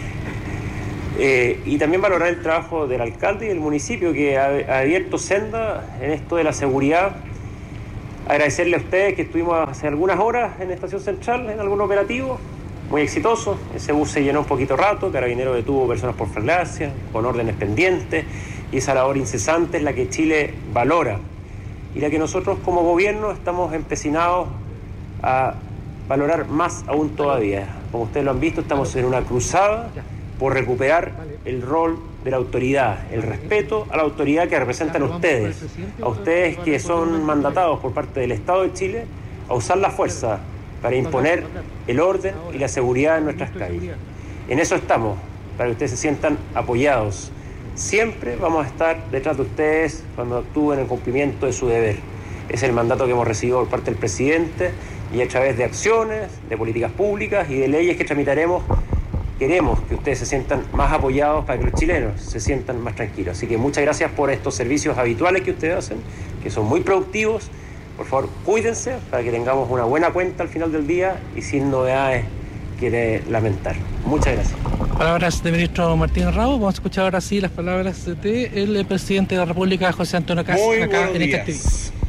Eh, y también valorar el trabajo del alcalde y del municipio, que ha, ha abierto senda en esto de la seguridad. Agradecerle a ustedes que estuvimos hace algunas horas en la Estación Central, en algún operativo, muy exitoso. Ese bus se llenó un poquito rato, Carabineros detuvo personas por flagrancia, con órdenes pendientes, y esa labor incesante es la que Chile valora y la que nosotros como gobierno estamos empecinados a valorar más aún todavía. Como ustedes lo han visto, estamos en una cruzada por recuperar el rol de la autoridad, el respeto a la autoridad que representan ustedes, a ustedes que son mandatados por parte del Estado de Chile a usar la fuerza para imponer el orden y la seguridad en nuestras calles. En eso estamos, para que ustedes se sientan apoyados. Siempre vamos a estar detrás de ustedes cuando actúen en cumplimiento de su deber. Es el mandato que hemos recibido por parte del presidente, y a través de acciones, de políticas públicas y de leyes que tramitaremos, queremos que ustedes se sientan más apoyados para que los chilenos se sientan más tranquilos. Así que muchas gracias por estos servicios habituales que ustedes hacen, que son muy productivos. Por favor, cuídense para que tengamos una buena cuenta al final del día y sin novedades que lamentar. Muchas gracias. Palabras del ministro Martín Arrau. Vamos a escuchar ahora sí las palabras del presidente de la República, José Antonio Kast, acá en esta actividad.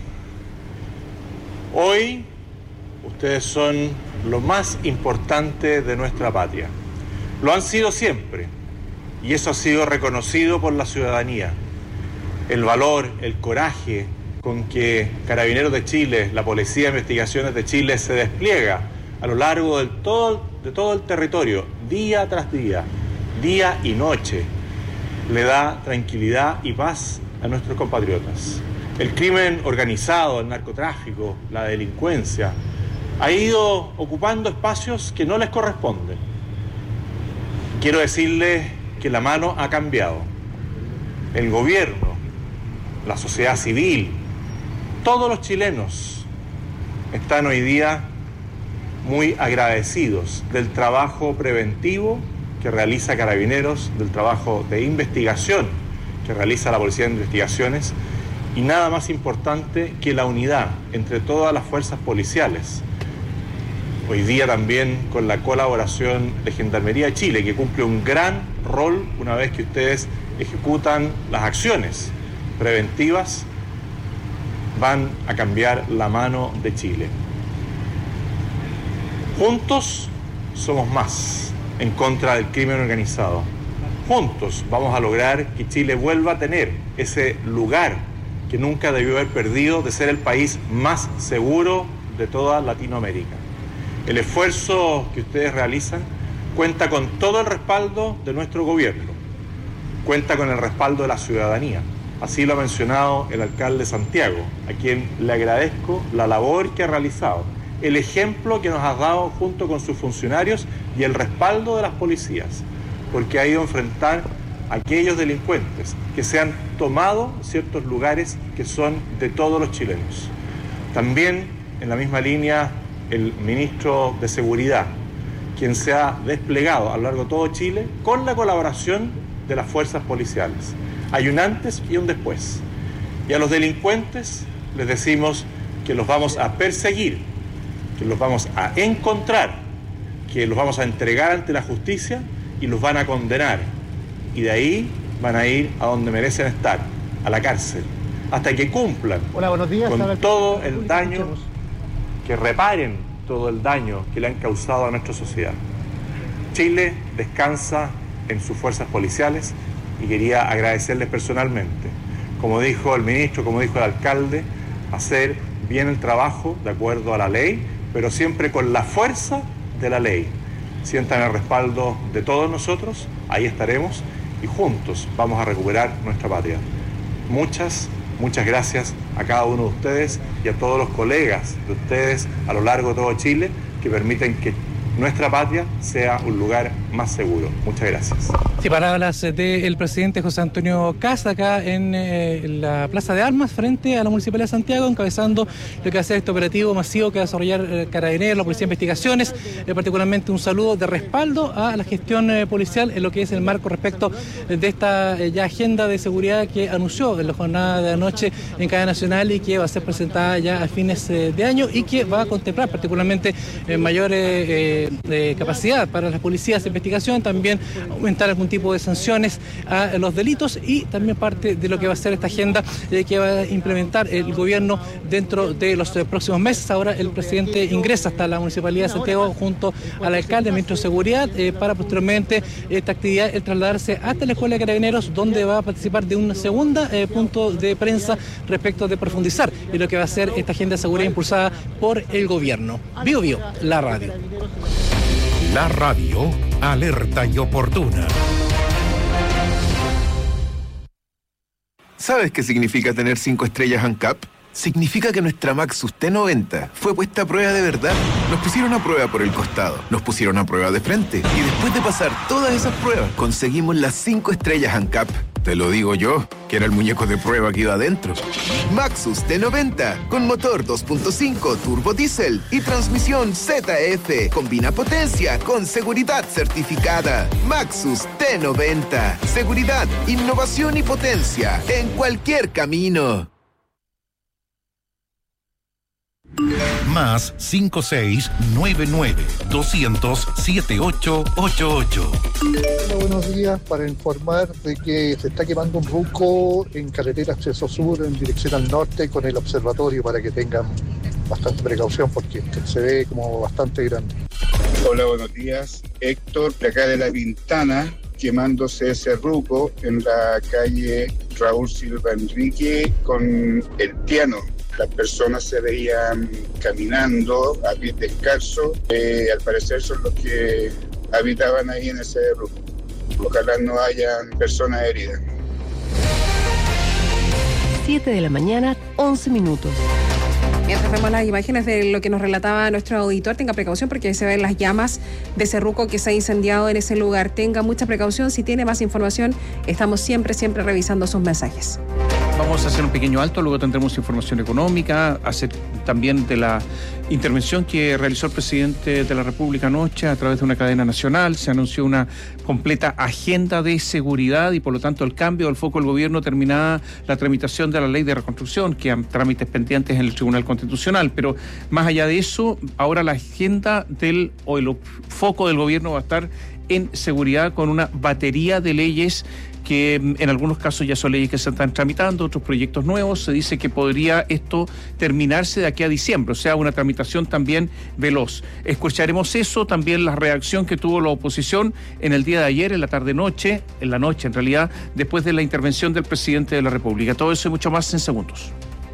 Hoy ustedes son lo más importante de nuestra patria. Lo han sido siempre, y eso ha sido reconocido por la ciudadanía. El valor, el coraje con que Carabineros de Chile, la Policía de Investigaciones de Chile se despliega a lo largo del todo, de todo el territorio, día tras día, día y noche, le da tranquilidad y paz a nuestros compatriotas. El crimen organizado, el narcotráfico, la delincuencia, ha ido ocupando espacios que no les corresponden. Quiero decirles que la mano ha cambiado. El gobierno, la sociedad civil, todos los chilenos están hoy día muy agradecidos del trabajo preventivo que realiza Carabineros, del trabajo de investigación que realiza la Policía de Investigaciones, y nada más importante que la unidad entre todas las fuerzas policiales. Hoy día también con la colaboración de Gendarmería de Chile, que cumple un gran rol una vez que ustedes ejecutan las acciones preventivas, van a cambiar la mano de Chile. Juntos somos más en contra del crimen organizado. Juntos vamos a lograr que Chile vuelva a tener ese lugar que nunca debió haber perdido de ser el país más seguro de toda Latinoamérica. El esfuerzo que ustedes realizan cuenta con todo el respaldo de nuestro gobierno, cuenta con el respaldo de la ciudadanía. Así lo ha mencionado el alcalde de Santiago, a quien le agradezco la labor que ha realizado, el ejemplo que nos ha dado junto con sus funcionarios y el respaldo de las policías, porque ha ido a enfrentar a aquellos delincuentes que se han tomado ciertos lugares que son de todos los chilenos. También, en la misma línea, el ministro de Seguridad, quien se ha desplegado a lo largo de todo Chile con la colaboración de las fuerzas policiales. Hay un antes y un después. Y a los delincuentes les decimos que los vamos a perseguir, que los vamos a encontrar, que los vamos a entregar ante la justicia y los van a condenar. Y de ahí van a ir a donde merecen estar, a la cárcel, hasta que cumplan Hola, buenos días, con todo el daño, que reparen todo el daño que le han causado a nuestra sociedad. Chile descansa en sus fuerzas policiales y quería agradecerles personalmente, como dijo el ministro, como dijo el alcalde, hacer bien el trabajo de acuerdo a la ley, pero siempre con la fuerza de la ley. Sientan el respaldo de todos nosotros, ahí estaremos y juntos vamos a recuperar nuestra patria. Muchas, Muchas gracias a cada uno de ustedes y a todos los colegas de ustedes a lo largo de todo Chile que permiten que nuestra patria sea un lugar más seguro. Muchas gracias. Sí, palabras del presidente José Antonio Kast acá en eh, la Plaza de Armas frente a la Municipalidad de Santiago, encabezando lo que va a ser este operativo masivo que va a desarrollar eh, Carabineros, la Policía de Investigaciones, eh, particularmente un saludo de respaldo a la gestión eh, policial en lo que es el marco respecto de esta eh, ya agenda de seguridad que anunció en la jornada de anoche en cadena nacional y que va a ser presentada ya a fines eh, de año y que va a contemplar particularmente eh, mayor eh, eh, de capacidad para las policías de investigación, también aumentar algún tipo de sanciones a los delitos y también parte de lo que va a ser esta agenda eh, que va a implementar el gobierno dentro de los eh, próximos meses. Ahora el presidente ingresa hasta la Municipalidad de Santiago junto al alcalde, el ministro de Seguridad, eh, para posteriormente esta actividad el trasladarse hasta la Escuela de Carabineros, donde va a participar de un segundo eh, punto de prensa respecto de profundizar en lo que va a ser esta agenda de seguridad impulsada por el gobierno. Bio Bio, la radio. La radio, alerta y oportuna. ¿Sabes qué significa tener cinco estrellas ANCAP? Significa que nuestra Maxus T noventa fue puesta a prueba de verdad. Nos pusieron a prueba por el costado, nos pusieron a prueba de frente y después de pasar todas esas pruebas conseguimos las cinco estrellas ANCAP. Te lo digo yo, que era el muñeco de prueba que iba adentro. Maxus T noventa, con motor dos punto cinco turbo diésel y transmisión Z F. Combina potencia con seguridad certificada. Maxus T noventa. Seguridad, innovación y potencia en cualquier camino. Más cinco seis nueve nueve dos cero cero siete ocho ocho ocho. Hola, buenos días. Para informar de que se está quemando un ruco en carretera acceso sur en dirección al norte con el observatorio para que tengan bastante precaución porque se ve como bastante grande. Hola, buenos días. Héctor, de acá de La Pintana, quemándose ese ruco en la calle Raúl Silva Enrique con el piano. Las personas se veían caminando a pies descalzos. Eh, al parecer son los que habitaban ahí en ese ruco. Ojalá no hayan personas heridas. siete de la mañana, once minutos. Mientras vemos las imágenes de lo que nos relataba nuestro auditor, tenga precaución porque se ven las llamas de ese ruco que se ha incendiado en ese lugar. Tenga mucha precaución. Si tiene más información, estamos siempre, siempre revisando sus mensajes. Vamos a hacer un pequeño alto, luego tendremos información económica, hacer también de la intervención que realizó el presidente de la República anoche a través de una cadena nacional. Se anunció una completa agenda de seguridad y por lo tanto el cambio del foco del gobierno terminada la tramitación de la ley de reconstrucción, que hay trámites pendientes en el Tribunal Constitucional. Pero más allá de eso, ahora la agenda del o el foco del gobierno va a estar en seguridad con una batería de leyes que en algunos casos ya son leyes que se están tramitando, otros proyectos nuevos. Se dice que podría esto terminarse de aquí a diciembre, o sea, una tramitación también veloz. Escucharemos eso, también la reacción que tuvo la oposición en el día de ayer, en la tarde-noche, en la noche en realidad, después de la intervención del presidente de la República. Todo eso y mucho más en segundos.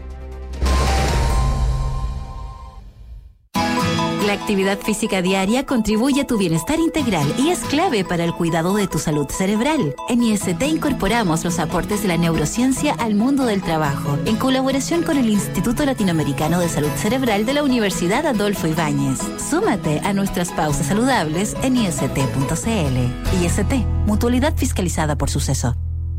La actividad física diaria contribuye a tu bienestar integral y es clave para el cuidado de tu salud cerebral. En I S T incorporamos los aportes de la neurociencia al mundo del trabajo, en colaboración con el Instituto Latinoamericano de Salud Cerebral de la Universidad Adolfo Ibáñez. Súmate a nuestras pausas saludables en i s t punto c l. I S T, mutualidad fiscalizada por Suceso.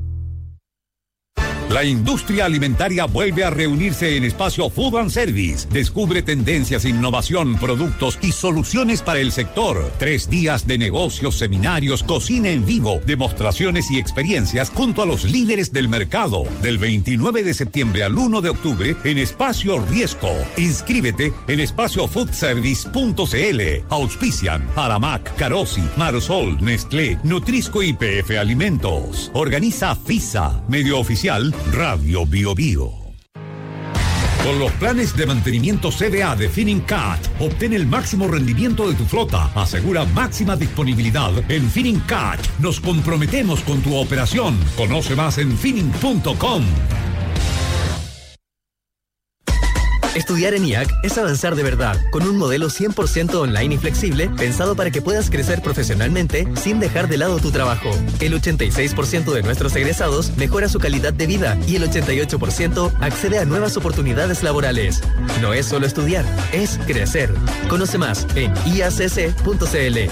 La industria alimentaria vuelve a reunirse en Espacio Food and Service. Descubre tendencias, innovación, productos y soluciones para el sector. Tres días de negocios, seminarios, cocina en vivo, demostraciones y experiencias junto a los líderes del mercado. Del veintinueve de septiembre al uno de octubre en Espacio Riesco. Inscríbete en espacio food service punto c l. Auspician Aramac, Carosi, Marsol, Nestlé, Nutrisco y P F Alimentos. Organiza FISA, medio oficial Radio Bio Bio. Con los planes de mantenimiento C D A de Finincat, obtén el máximo rendimiento de tu flota. Asegura máxima disponibilidad. En Finincat nos comprometemos con tu operación. Conoce más en finning punto com. Estudiar en I A C es avanzar de verdad, con un modelo cien por ciento online y flexible, pensado para que puedas crecer profesionalmente sin dejar de lado tu trabajo. El ochenta y seis por ciento de nuestros egresados mejora su calidad de vida y el ochenta y ocho por ciento accede a nuevas oportunidades laborales. No es solo estudiar, es crecer. Conoce más en i a c c punto c l.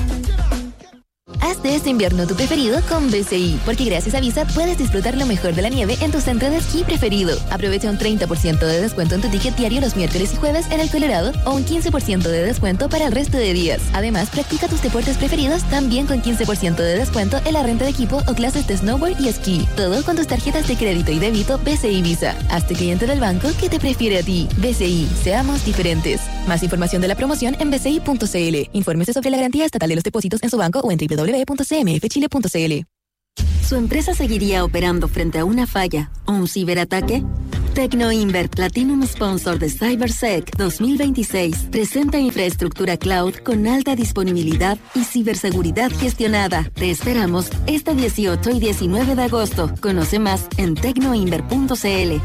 Haz de este invierno tu preferido con B C I, porque gracias a Visa puedes disfrutar lo mejor de la nieve en tu centro de esquí preferido. Aprovecha un treinta por ciento de descuento en tu ticket diario los miércoles y jueves en el Colorado o un quince por ciento de descuento para el resto de días. Además, practica tus deportes preferidos también con quince por ciento de descuento en la renta de equipo o clases de snowboard y esquí. Todo con tus tarjetas de crédito y débito B C I Visa. Hazte cliente del banco que te prefiere a ti. B C I, seamos diferentes. Más información de la promoción en b c i punto c l. Infórmese sobre la garantía estatal de los depósitos en su banco o en w w w punto c m f chile punto c l. ¿Su empresa seguiría operando frente a una falla o un ciberataque? Tecnoinver Platinum Sponsor de CyberSec dos mil veintiséis presenta infraestructura cloud con alta disponibilidad y ciberseguridad gestionada. Te esperamos este dieciocho y diecinueve de agosto. Conoce más en tecnoinver punto c l.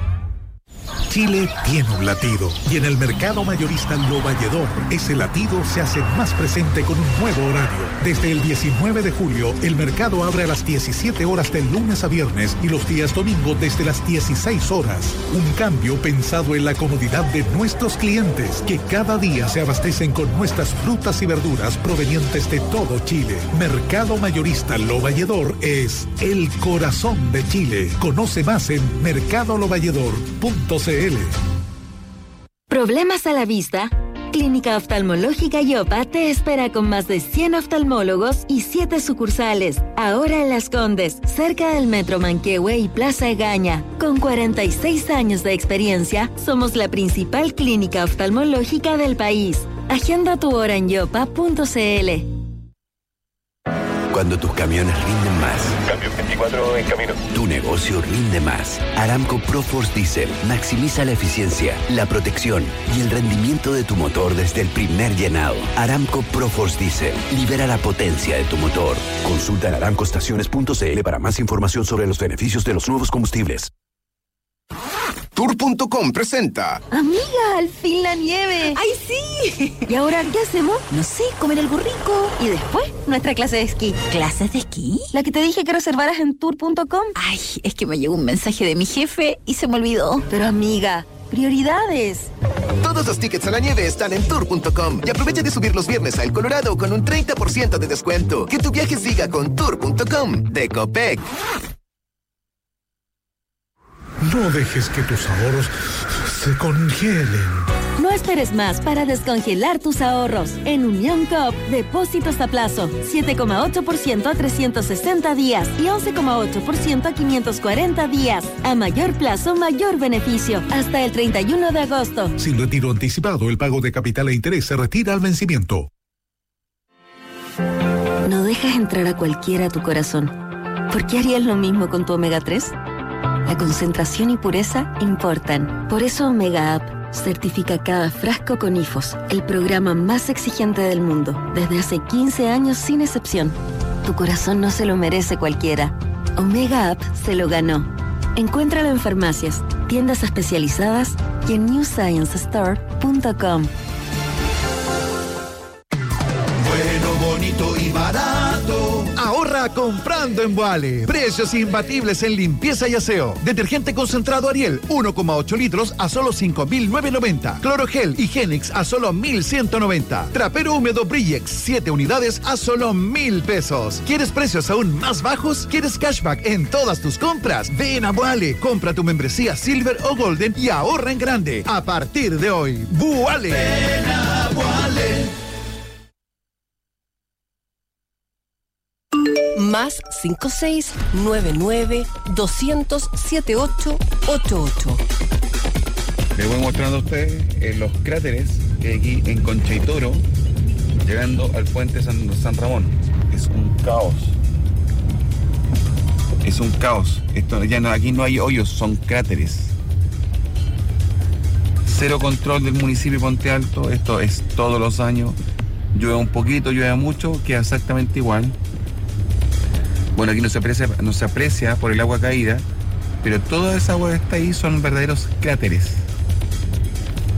Chile tiene un latido y en el mercado mayorista Lo Valledor ese latido se hace más presente con un nuevo horario. Desde el diecinueve de julio el mercado abre a las diecisiete horas de lunes a viernes y los días domingo desde las dieciséis horas. Un cambio pensado en la comodidad de nuestros clientes que cada día se abastecen con nuestras frutas y verduras provenientes de todo Chile. Mercado mayorista Lo Valledor es el corazón de Chile. Conoce más en mercado lo valledor punto c l. ¿Problemas a la vista? Clínica Oftalmológica Yopa te espera con más de cien oftalmólogos y siete sucursales. Ahora en Las Condes, cerca del Metro Manquehue y Plaza Egaña. Con cuarenta y seis años de experiencia, somos la principal clínica oftalmológica del país. Agenda tu hora en yopa punto c l. Cuando tus camiones rinden más. Cambio veinticuatro en camino. Tu negocio rinde más. Aramco ProForce Diesel maximiza la eficiencia, la protección y el rendimiento de tu motor desde el primer llenado. Aramco ProForce Diesel libera la potencia de tu motor. Consulta en aramco estaciones punto c l para más información sobre los beneficios de los nuevos combustibles. Tour punto com presenta. Amiga, al fin la nieve. ¡Ay, sí! ¿Y ahora qué hacemos? No sé, comer algo rico. Y después, nuestra clase de esquí. ¿Clases de esquí? La que te dije que reservaras en tour punto com. Ay, es que me llegó un mensaje de mi jefe y se me olvidó. Pero amiga, prioridades. Todos los tickets a la nieve están en tour punto com y aprovecha de subir los viernes a El Colorado con un treinta por ciento de descuento. Que tu viaje siga con tour punto com de Copec. No dejes que tus ahorros se congelen. No esperes más para descongelar tus ahorros. En Unión Coop, depósitos a plazo, siete coma ocho por ciento a trescientos sesenta días y once coma ocho por ciento a quinientos cuarenta días. A mayor plazo, mayor beneficio. Hasta el treinta y uno de agosto. Sin retiro anticipado, el pago de capital e interés se retira al vencimiento. No dejas entrar a cualquiera a tu corazón. ¿Por qué harías lo mismo con tu omega tres? La concentración y pureza importan. Por eso Omega Up certifica cada frasco con I F O S, el programa más exigente del mundo, desde hace quince años sin excepción. Tu corazón no se lo merece cualquiera. Omega Up se lo ganó. Encuéntralo en farmacias, tiendas especializadas y en new science store punto com. Bueno, bonito y barato. Ahorra comprando en Boale. Precios imbatibles en limpieza y aseo. Detergente concentrado Ariel, uno coma ocho litros a solo cinco mil novecientos noventa. Clorogel Higienix a solo mil ciento noventa. Trapero húmedo Brillex, siete unidades a solo mil pesos. ¿Quieres precios aún más bajos? ¿Quieres cashback en todas tus compras? Ven a Boale. Compra tu membresía Silver o Golden y ahorra en grande. A partir de hoy, Boale. Ven a Boale. Más cinco seis nueve nueve dos cero cero siete ocho ocho ocho. Les voy mostrando a ustedes eh, los cráteres que hay aquí en Concha y Toro, llegando al puente San, San Ramón. Es un caos. Es un caos. Esto ya no, aquí no hay hoyos, son cráteres. Cero control del municipio de Ponte Alto. Esto es todos los años. Llueve un poquito, llueve mucho, queda exactamente igual. Bueno, aquí no se aprecia, no se aprecia por el agua caída, pero toda esa agua que está ahí son verdaderos cráteres.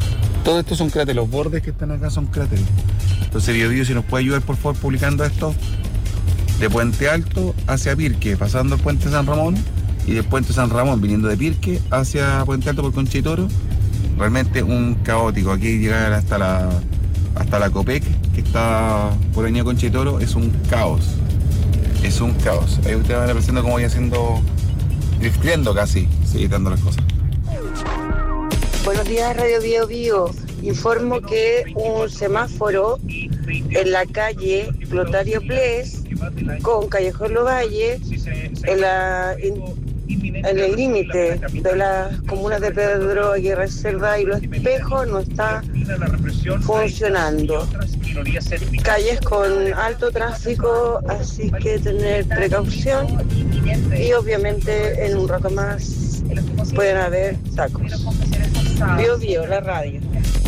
Todo esto son cráteres, los bordes que están acá son cráteres. Entonces Biobío, si nos puede ayudar por favor publicando esto, de Puente Alto hacia Pirque, pasando el Puente San Ramón, y del Puente San Ramón viniendo de Pirque hacia Puente Alto por Concha y Toro. Realmente un caótico. Aquí llegar hasta la hasta la Copec, que está por la avenida Concha y Toro, es un caos. Es un caos. Ahí ustedes van apreciando cómo voy haciendo, drifteando casi, sí, dando las cosas. Buenos días, Radio Bio Bio. Informo que un semáforo en la calle Clotario Ples con Callejón Lovalle, en, la, en, en el límite de las comunas de Pedro Aguirre Cerda y Los Espejos, no está funcionando. Calles con alto tráfico, así que tener precaución, y obviamente en un rato más pueden haber tacos. Bio Bio, la radio.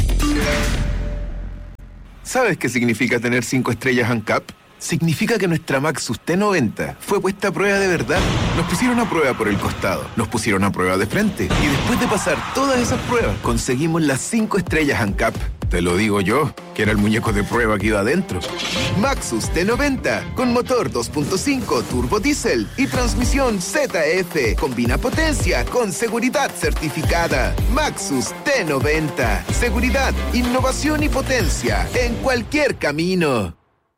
¿Sabes qué significa tener cinco estrellas ANCAP? Significa que nuestra Maxus T noventa fue puesta a prueba de verdad. Nos pusieron a prueba por el costado, nos pusieron a prueba de frente, y después de pasar todas esas pruebas, conseguimos las cinco estrellas ANCAP. Te lo digo yo, que era el muñeco de prueba que iba adentro. Maxus T noventa, con motor dos punto cinco turbo diésel y transmisión Z F. Combina potencia con seguridad certificada. Maxus T noventa. Seguridad, innovación y potencia en cualquier camino.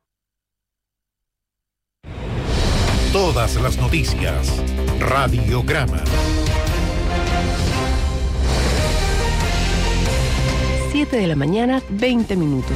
Todas las noticias. Radiograma. siete de la mañana, veinte minutos.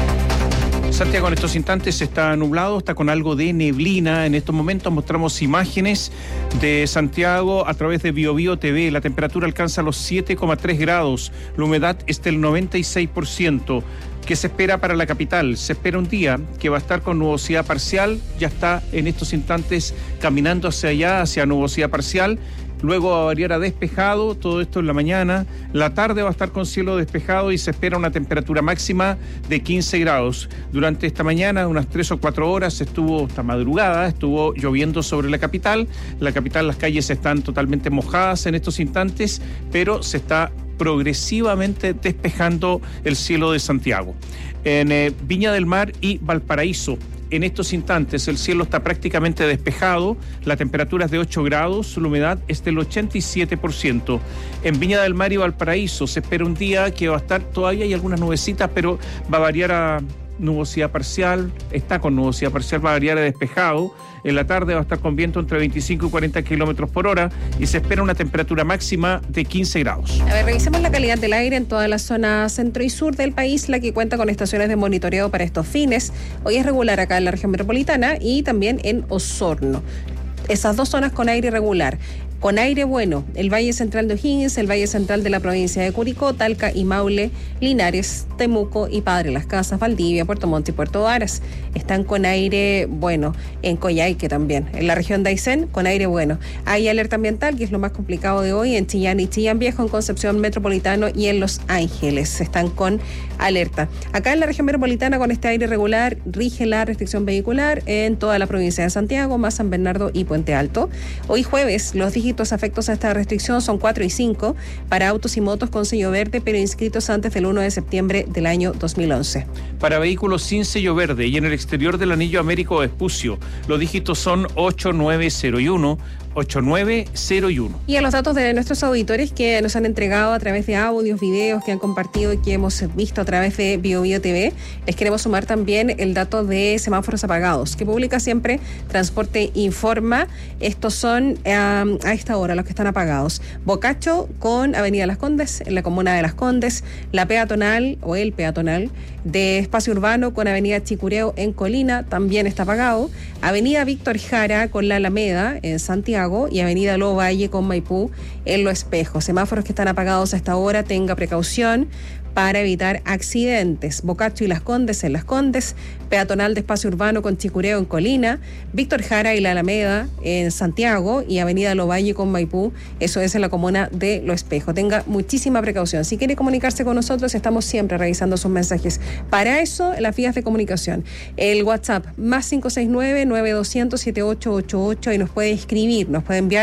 Santiago en estos instantes está nublado, está con algo de neblina. En estos momentos mostramos imágenes de Santiago a través de BioBio T V. La temperatura alcanza los siete coma tres grados, la humedad es del noventa y seis por ciento. ¿Qué se espera para la capital? Se espera un día que va a estar con nubosidad parcial, ya está en estos instantes caminando hacia allá, hacia nubosidad parcial. Luego va a variar a despejado, todo esto en la mañana. La tarde va a estar con cielo despejado y se espera una temperatura máxima de quince grados. Durante esta mañana, unas tres o cuatro horas, estuvo, esta madrugada, estuvo lloviendo sobre la capital. La capital, las calles están totalmente mojadas en estos instantes, pero se está progresivamente despejando el cielo de Santiago. En eh, Viña del Mar y Valparaíso, en estos instantes el cielo está prácticamente despejado, la temperatura es de ocho grados, la humedad es del ochenta y siete por ciento. En Viña del Mar y Valparaíso se espera un día que va a estar, todavía hay algunas nubecitas, pero va a variar a nubosidad parcial, está con nubosidad parcial, va a variar a despejado. En la tarde va a estar con viento entre veinticinco y cuarenta kilómetros por hora y se espera una temperatura máxima de quince grados. A ver, revisemos la calidad del aire en toda la zona centro y sur del país, la que cuenta con estaciones de monitoreo para estos fines. Hoy es regular acá en la región metropolitana y también en Osorno. Esas dos zonas con aire regular. Con aire bueno, el Valle Central de O'Higgins, el Valle Central de la provincia de Curicó, Talca y Maule, Linares, Temuco y Padre Las Casas, Valdivia, Puerto Montt y Puerto Varas. Están con aire bueno en Coyhaique también. En la región de Aysén, con aire bueno. Hay alerta ambiental, que es lo más complicado de hoy, en Chillán y Chillán Viejo, en Concepción Metropolitano y en Los Ángeles. Están con alerta. Acá en la región metropolitana, con este aire regular, rige la restricción vehicular en toda la provincia de Santiago, más San Bernardo y Puente Alto. Hoy jueves, los dígitos afectos a esta restricción son cuatro y cinco para autos y motos con sello verde, pero inscritos antes del primero de septiembre del año dos mil once. Para vehículos sin sello verde y en el exterior del anillo Américo Vespucio, los dígitos son ocho nueve cero uno, ocho nueve cero uno. Y a los datos de nuestros auditores que nos han entregado a través de audios, videos que han compartido y que hemos visto a través de BioBio T V, les queremos sumar también el dato de semáforos apagados que publica siempre Transporte Informa. Estos son um, a esta hora los que están apagados: Bocacho con Avenida Las Condes en la comuna de Las Condes, la peatonal o el peatonal de Espacio Urbano con Avenida Chicureo en Colina también está apagado, Avenida Víctor Jara con la Alameda en Santiago y Avenida Lovalle con Maipú en Los Espejos. Semáforos que están apagados a esta hora, tenga precaución para evitar accidentes. Bocacho y Las Condes en Las Condes, peatonal de Espacio Urbano con Chicureo en Colina, Víctor Jara y la Alameda en Santiago y Avenida Lovalle con Maipú, eso es en la comuna de Los Espejos. Tenga muchísima precaución. Si quiere comunicarse con nosotros, estamos siempre revisando sus mensajes. Para eso, las vías de comunicación. El WhatsApp, más cinco seis nueve, nueve dos cero cero, siete ocho ocho ocho, y nos puede escribir, nos puede enviar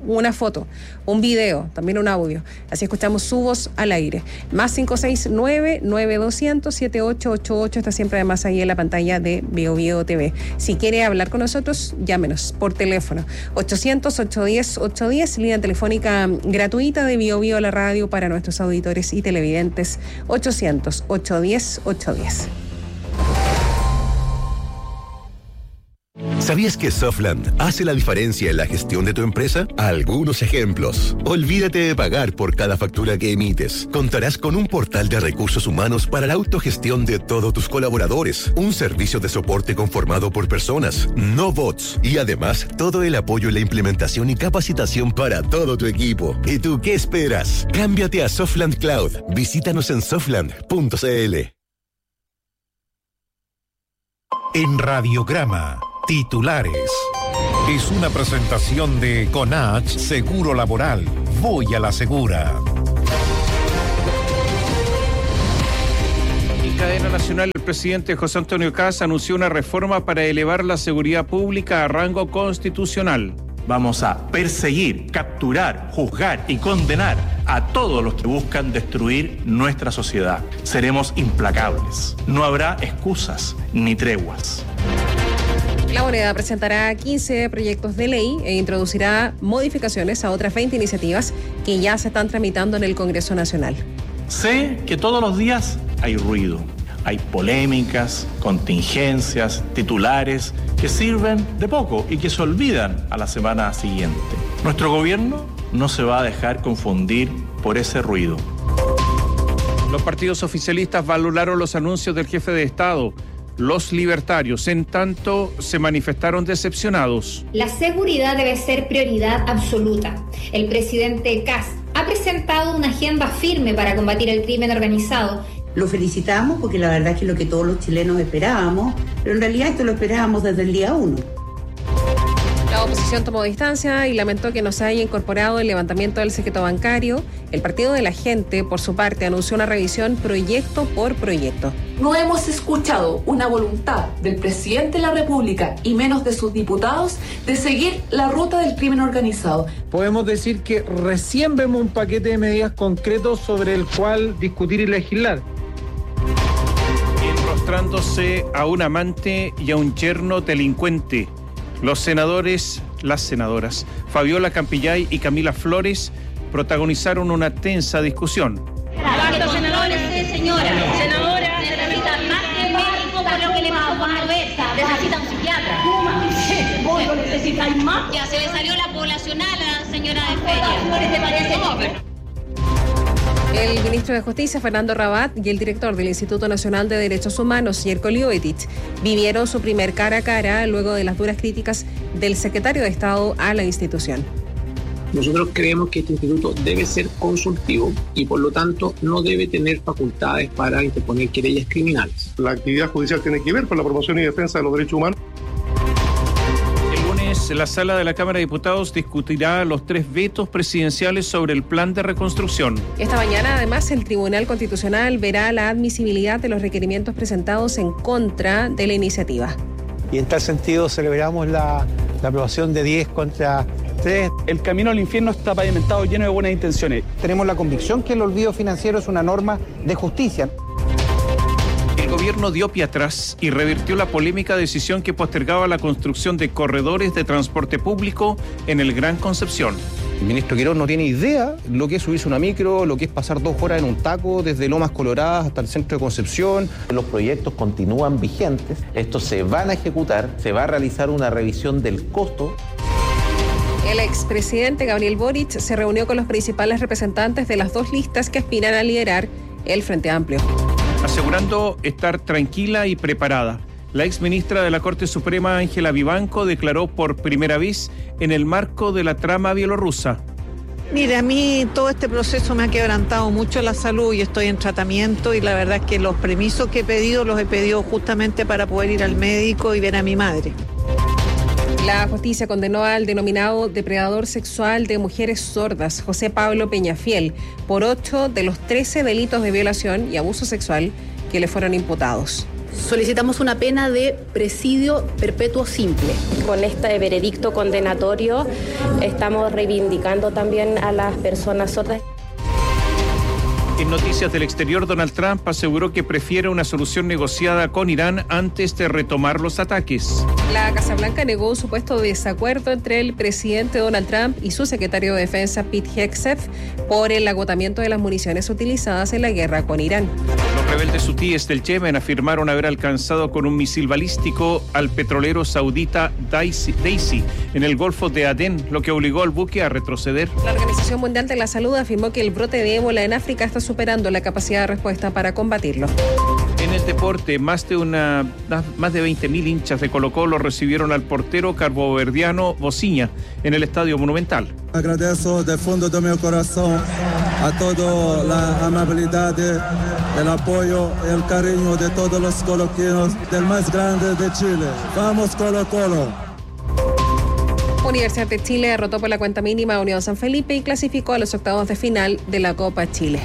una foto, un video, también un audio. Así escuchamos su voz al aire. Más cinco seis nueve, nueve dos cero cero, siete ocho ocho ocho, está siempre además ahí en la pantalla de Bio Bio T V. Si quiere hablar con nosotros, llámenos por teléfono. ochocientos, ochocientos diez, ochocientos diez, línea telefónica gratuita de Bio Bio, la radio para nuestros auditores y televidentes. ochocientos, ochocientos diez, ochocientos diez. ¿Sabías que Softland hace la diferencia en la gestión de tu empresa? Algunos ejemplos. Olvídate de pagar por cada factura que emites. Contarás con un portal de recursos humanos para la autogestión de todos tus colaboradores. Un servicio de soporte conformado por personas, no bots. Y además, todo el apoyo en la implementación y capacitación para todo tu equipo. ¿Y tú qué esperas? Cámbiate a Softland Cloud. Visítanos en softland punto c l. En Radiograma, titulares. Es una presentación de Conach Seguro Laboral. Voy a la segura. En cadena nacional, el presidente José Antonio Kast anunció una reforma para elevar la seguridad pública a rango constitucional. Vamos a perseguir, capturar, juzgar y condenar a todos los que buscan destruir nuestra sociedad. Seremos implacables. No habrá excusas ni treguas. La moneda presentará quince proyectos de ley e introducirá modificaciones a otras veinte iniciativas que ya se están tramitando en el Congreso Nacional. Sé que todos los días hay ruido, hay polémicas, contingencias, titulares que sirven de poco y que se olvidan a la semana siguiente. Nuestro gobierno no se va a dejar confundir por ese ruido. Los partidos oficialistas valoraron los anuncios del jefe de Estado. Los libertarios, en tanto, se manifestaron decepcionados. La seguridad debe ser prioridad absoluta. El presidente Kast ha presentado una agenda firme para combatir el crimen organizado. Lo felicitamos porque la verdad es que es lo que todos los chilenos esperábamos, pero en realidad esto lo esperábamos desde el día uno. La oposición tomó distancia y lamentó que no se haya incorporado el levantamiento del secreto bancario. El Partido de la Gente, por su parte, anunció una revisión proyecto por proyecto. No hemos escuchado una voluntad del presidente de la República y menos de sus diputados de seguir la ruta del crimen organizado. Podemos decir que recién vemos un paquete de medidas concretos sobre el cual discutir y legislar. Enrostrándose a un amante y a un yerno delincuente. Los senadores, las senadoras, Fabiola Campillay y Camila Flores protagonizaron una tensa discusión. ¿Cuántos senadores, sí, señora? Senadora, necesitan más que médico por lo que le pasó con Roberta. Necesitan un psiquiatra. ¿Vos lo necesitáis más? Ya se le salió la poblacional a la señora de Feria. ¿Te parece? No, pero... El ministro de Justicia, Fernando Rabat, y el director del Instituto Nacional de Derechos Humanos, Jerko Lioetich, vivieron su primer cara a cara luego de las duras críticas del secretario de Estado a la institución. Nosotros creemos que este instituto debe ser consultivo y por lo tanto no debe tener facultades para interponer querellas criminales. La actividad judicial tiene que ver con la promoción y defensa de los derechos humanos. La sala de la Cámara de Diputados discutirá los tres vetos presidenciales sobre el plan de reconstrucción. Esta mañana, además, el Tribunal Constitucional verá la admisibilidad de los requerimientos presentados en contra de la iniciativa. Y en tal sentido celebramos la, la aprobación de diez contra tres. El camino al infierno está pavimentado lleno de buenas intenciones. Tenemos la convicción que el olvido financiero es una norma de justicia. El gobierno dio pie atrás y revirtió la polémica decisión que postergaba la construcción de corredores de transporte público en el Gran Concepción. El ministro Quirós no tiene idea lo que es subirse una micro, lo que es pasar dos horas en un taco desde Lomas Coloradas hasta el centro de Concepción. Los proyectos continúan vigentes, estos se van a ejecutar, se va a realizar una revisión del costo. El expresidente Gabriel Boric se reunió con los principales representantes de las dos listas que aspiran a liderar el Frente Amplio, asegurando estar tranquila y preparada. La exministra de la Corte Suprema, Ángela Vivanco, declaró por primera vez en el marco de la trama bielorrusa. Mira, a mí todo este proceso me ha quebrantado mucho la salud y estoy en tratamiento y la verdad es que los permisos que he pedido los he pedido justamente para poder ir al médico y ver a mi madre. La justicia condenó al denominado depredador sexual de mujeres sordas, José Pablo Peñafiel, por ocho de los trece delitos de violación y abuso sexual que le fueron imputados. Solicitamos una pena de presidio perpetuo simple. Con este veredicto condenatorio estamos reivindicando también a las personas sordas. En noticias del exterior, Donald Trump aseguró que prefiere una solución negociada con Irán antes de retomar los ataques. La Casa Blanca negó un supuesto desacuerdo entre el presidente Donald Trump y su secretario de Defensa Pete Hegseth por el agotamiento de las municiones utilizadas en la guerra con Irán. Los rebeldes hutíes del Yemen afirmaron haber alcanzado con un misil balístico al petrolero saudita Daisy en el Golfo de Adén, lo que obligó al buque a retroceder. La Organización Mundial de la Salud afirmó que el brote de ébola en África está superando la capacidad de respuesta para combatirlo. En el deporte, más de una más de veinte mil hinchas de Colo-Colo recibieron al portero caboverdiano Vozinha en el Estadio Monumental. Agradezco del fondo de mi corazón a toda la amabilidad, el apoyo y el cariño de todos los coloquinos del más grande de Chile. ¡Vamos Colo-Colo! Universidad de Chile derrotó por la cuenta mínima a Unión San Felipe y clasificó a los octavos de final de la Copa Chile.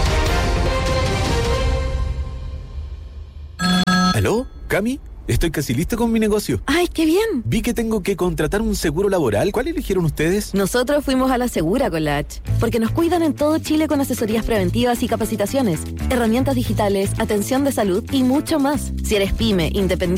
¿Aló? ¿Cami? Estoy casi lista con mi negocio. ¡Ay, qué bien! Vi que tengo que contratar un seguro laboral. ¿Cuál eligieron ustedes? Nosotros fuimos a la Segura con la H, porque nos cuidan en todo Chile con asesorías preventivas y capacitaciones, herramientas digitales, atención de salud y mucho más. Si eres pyme, independiente,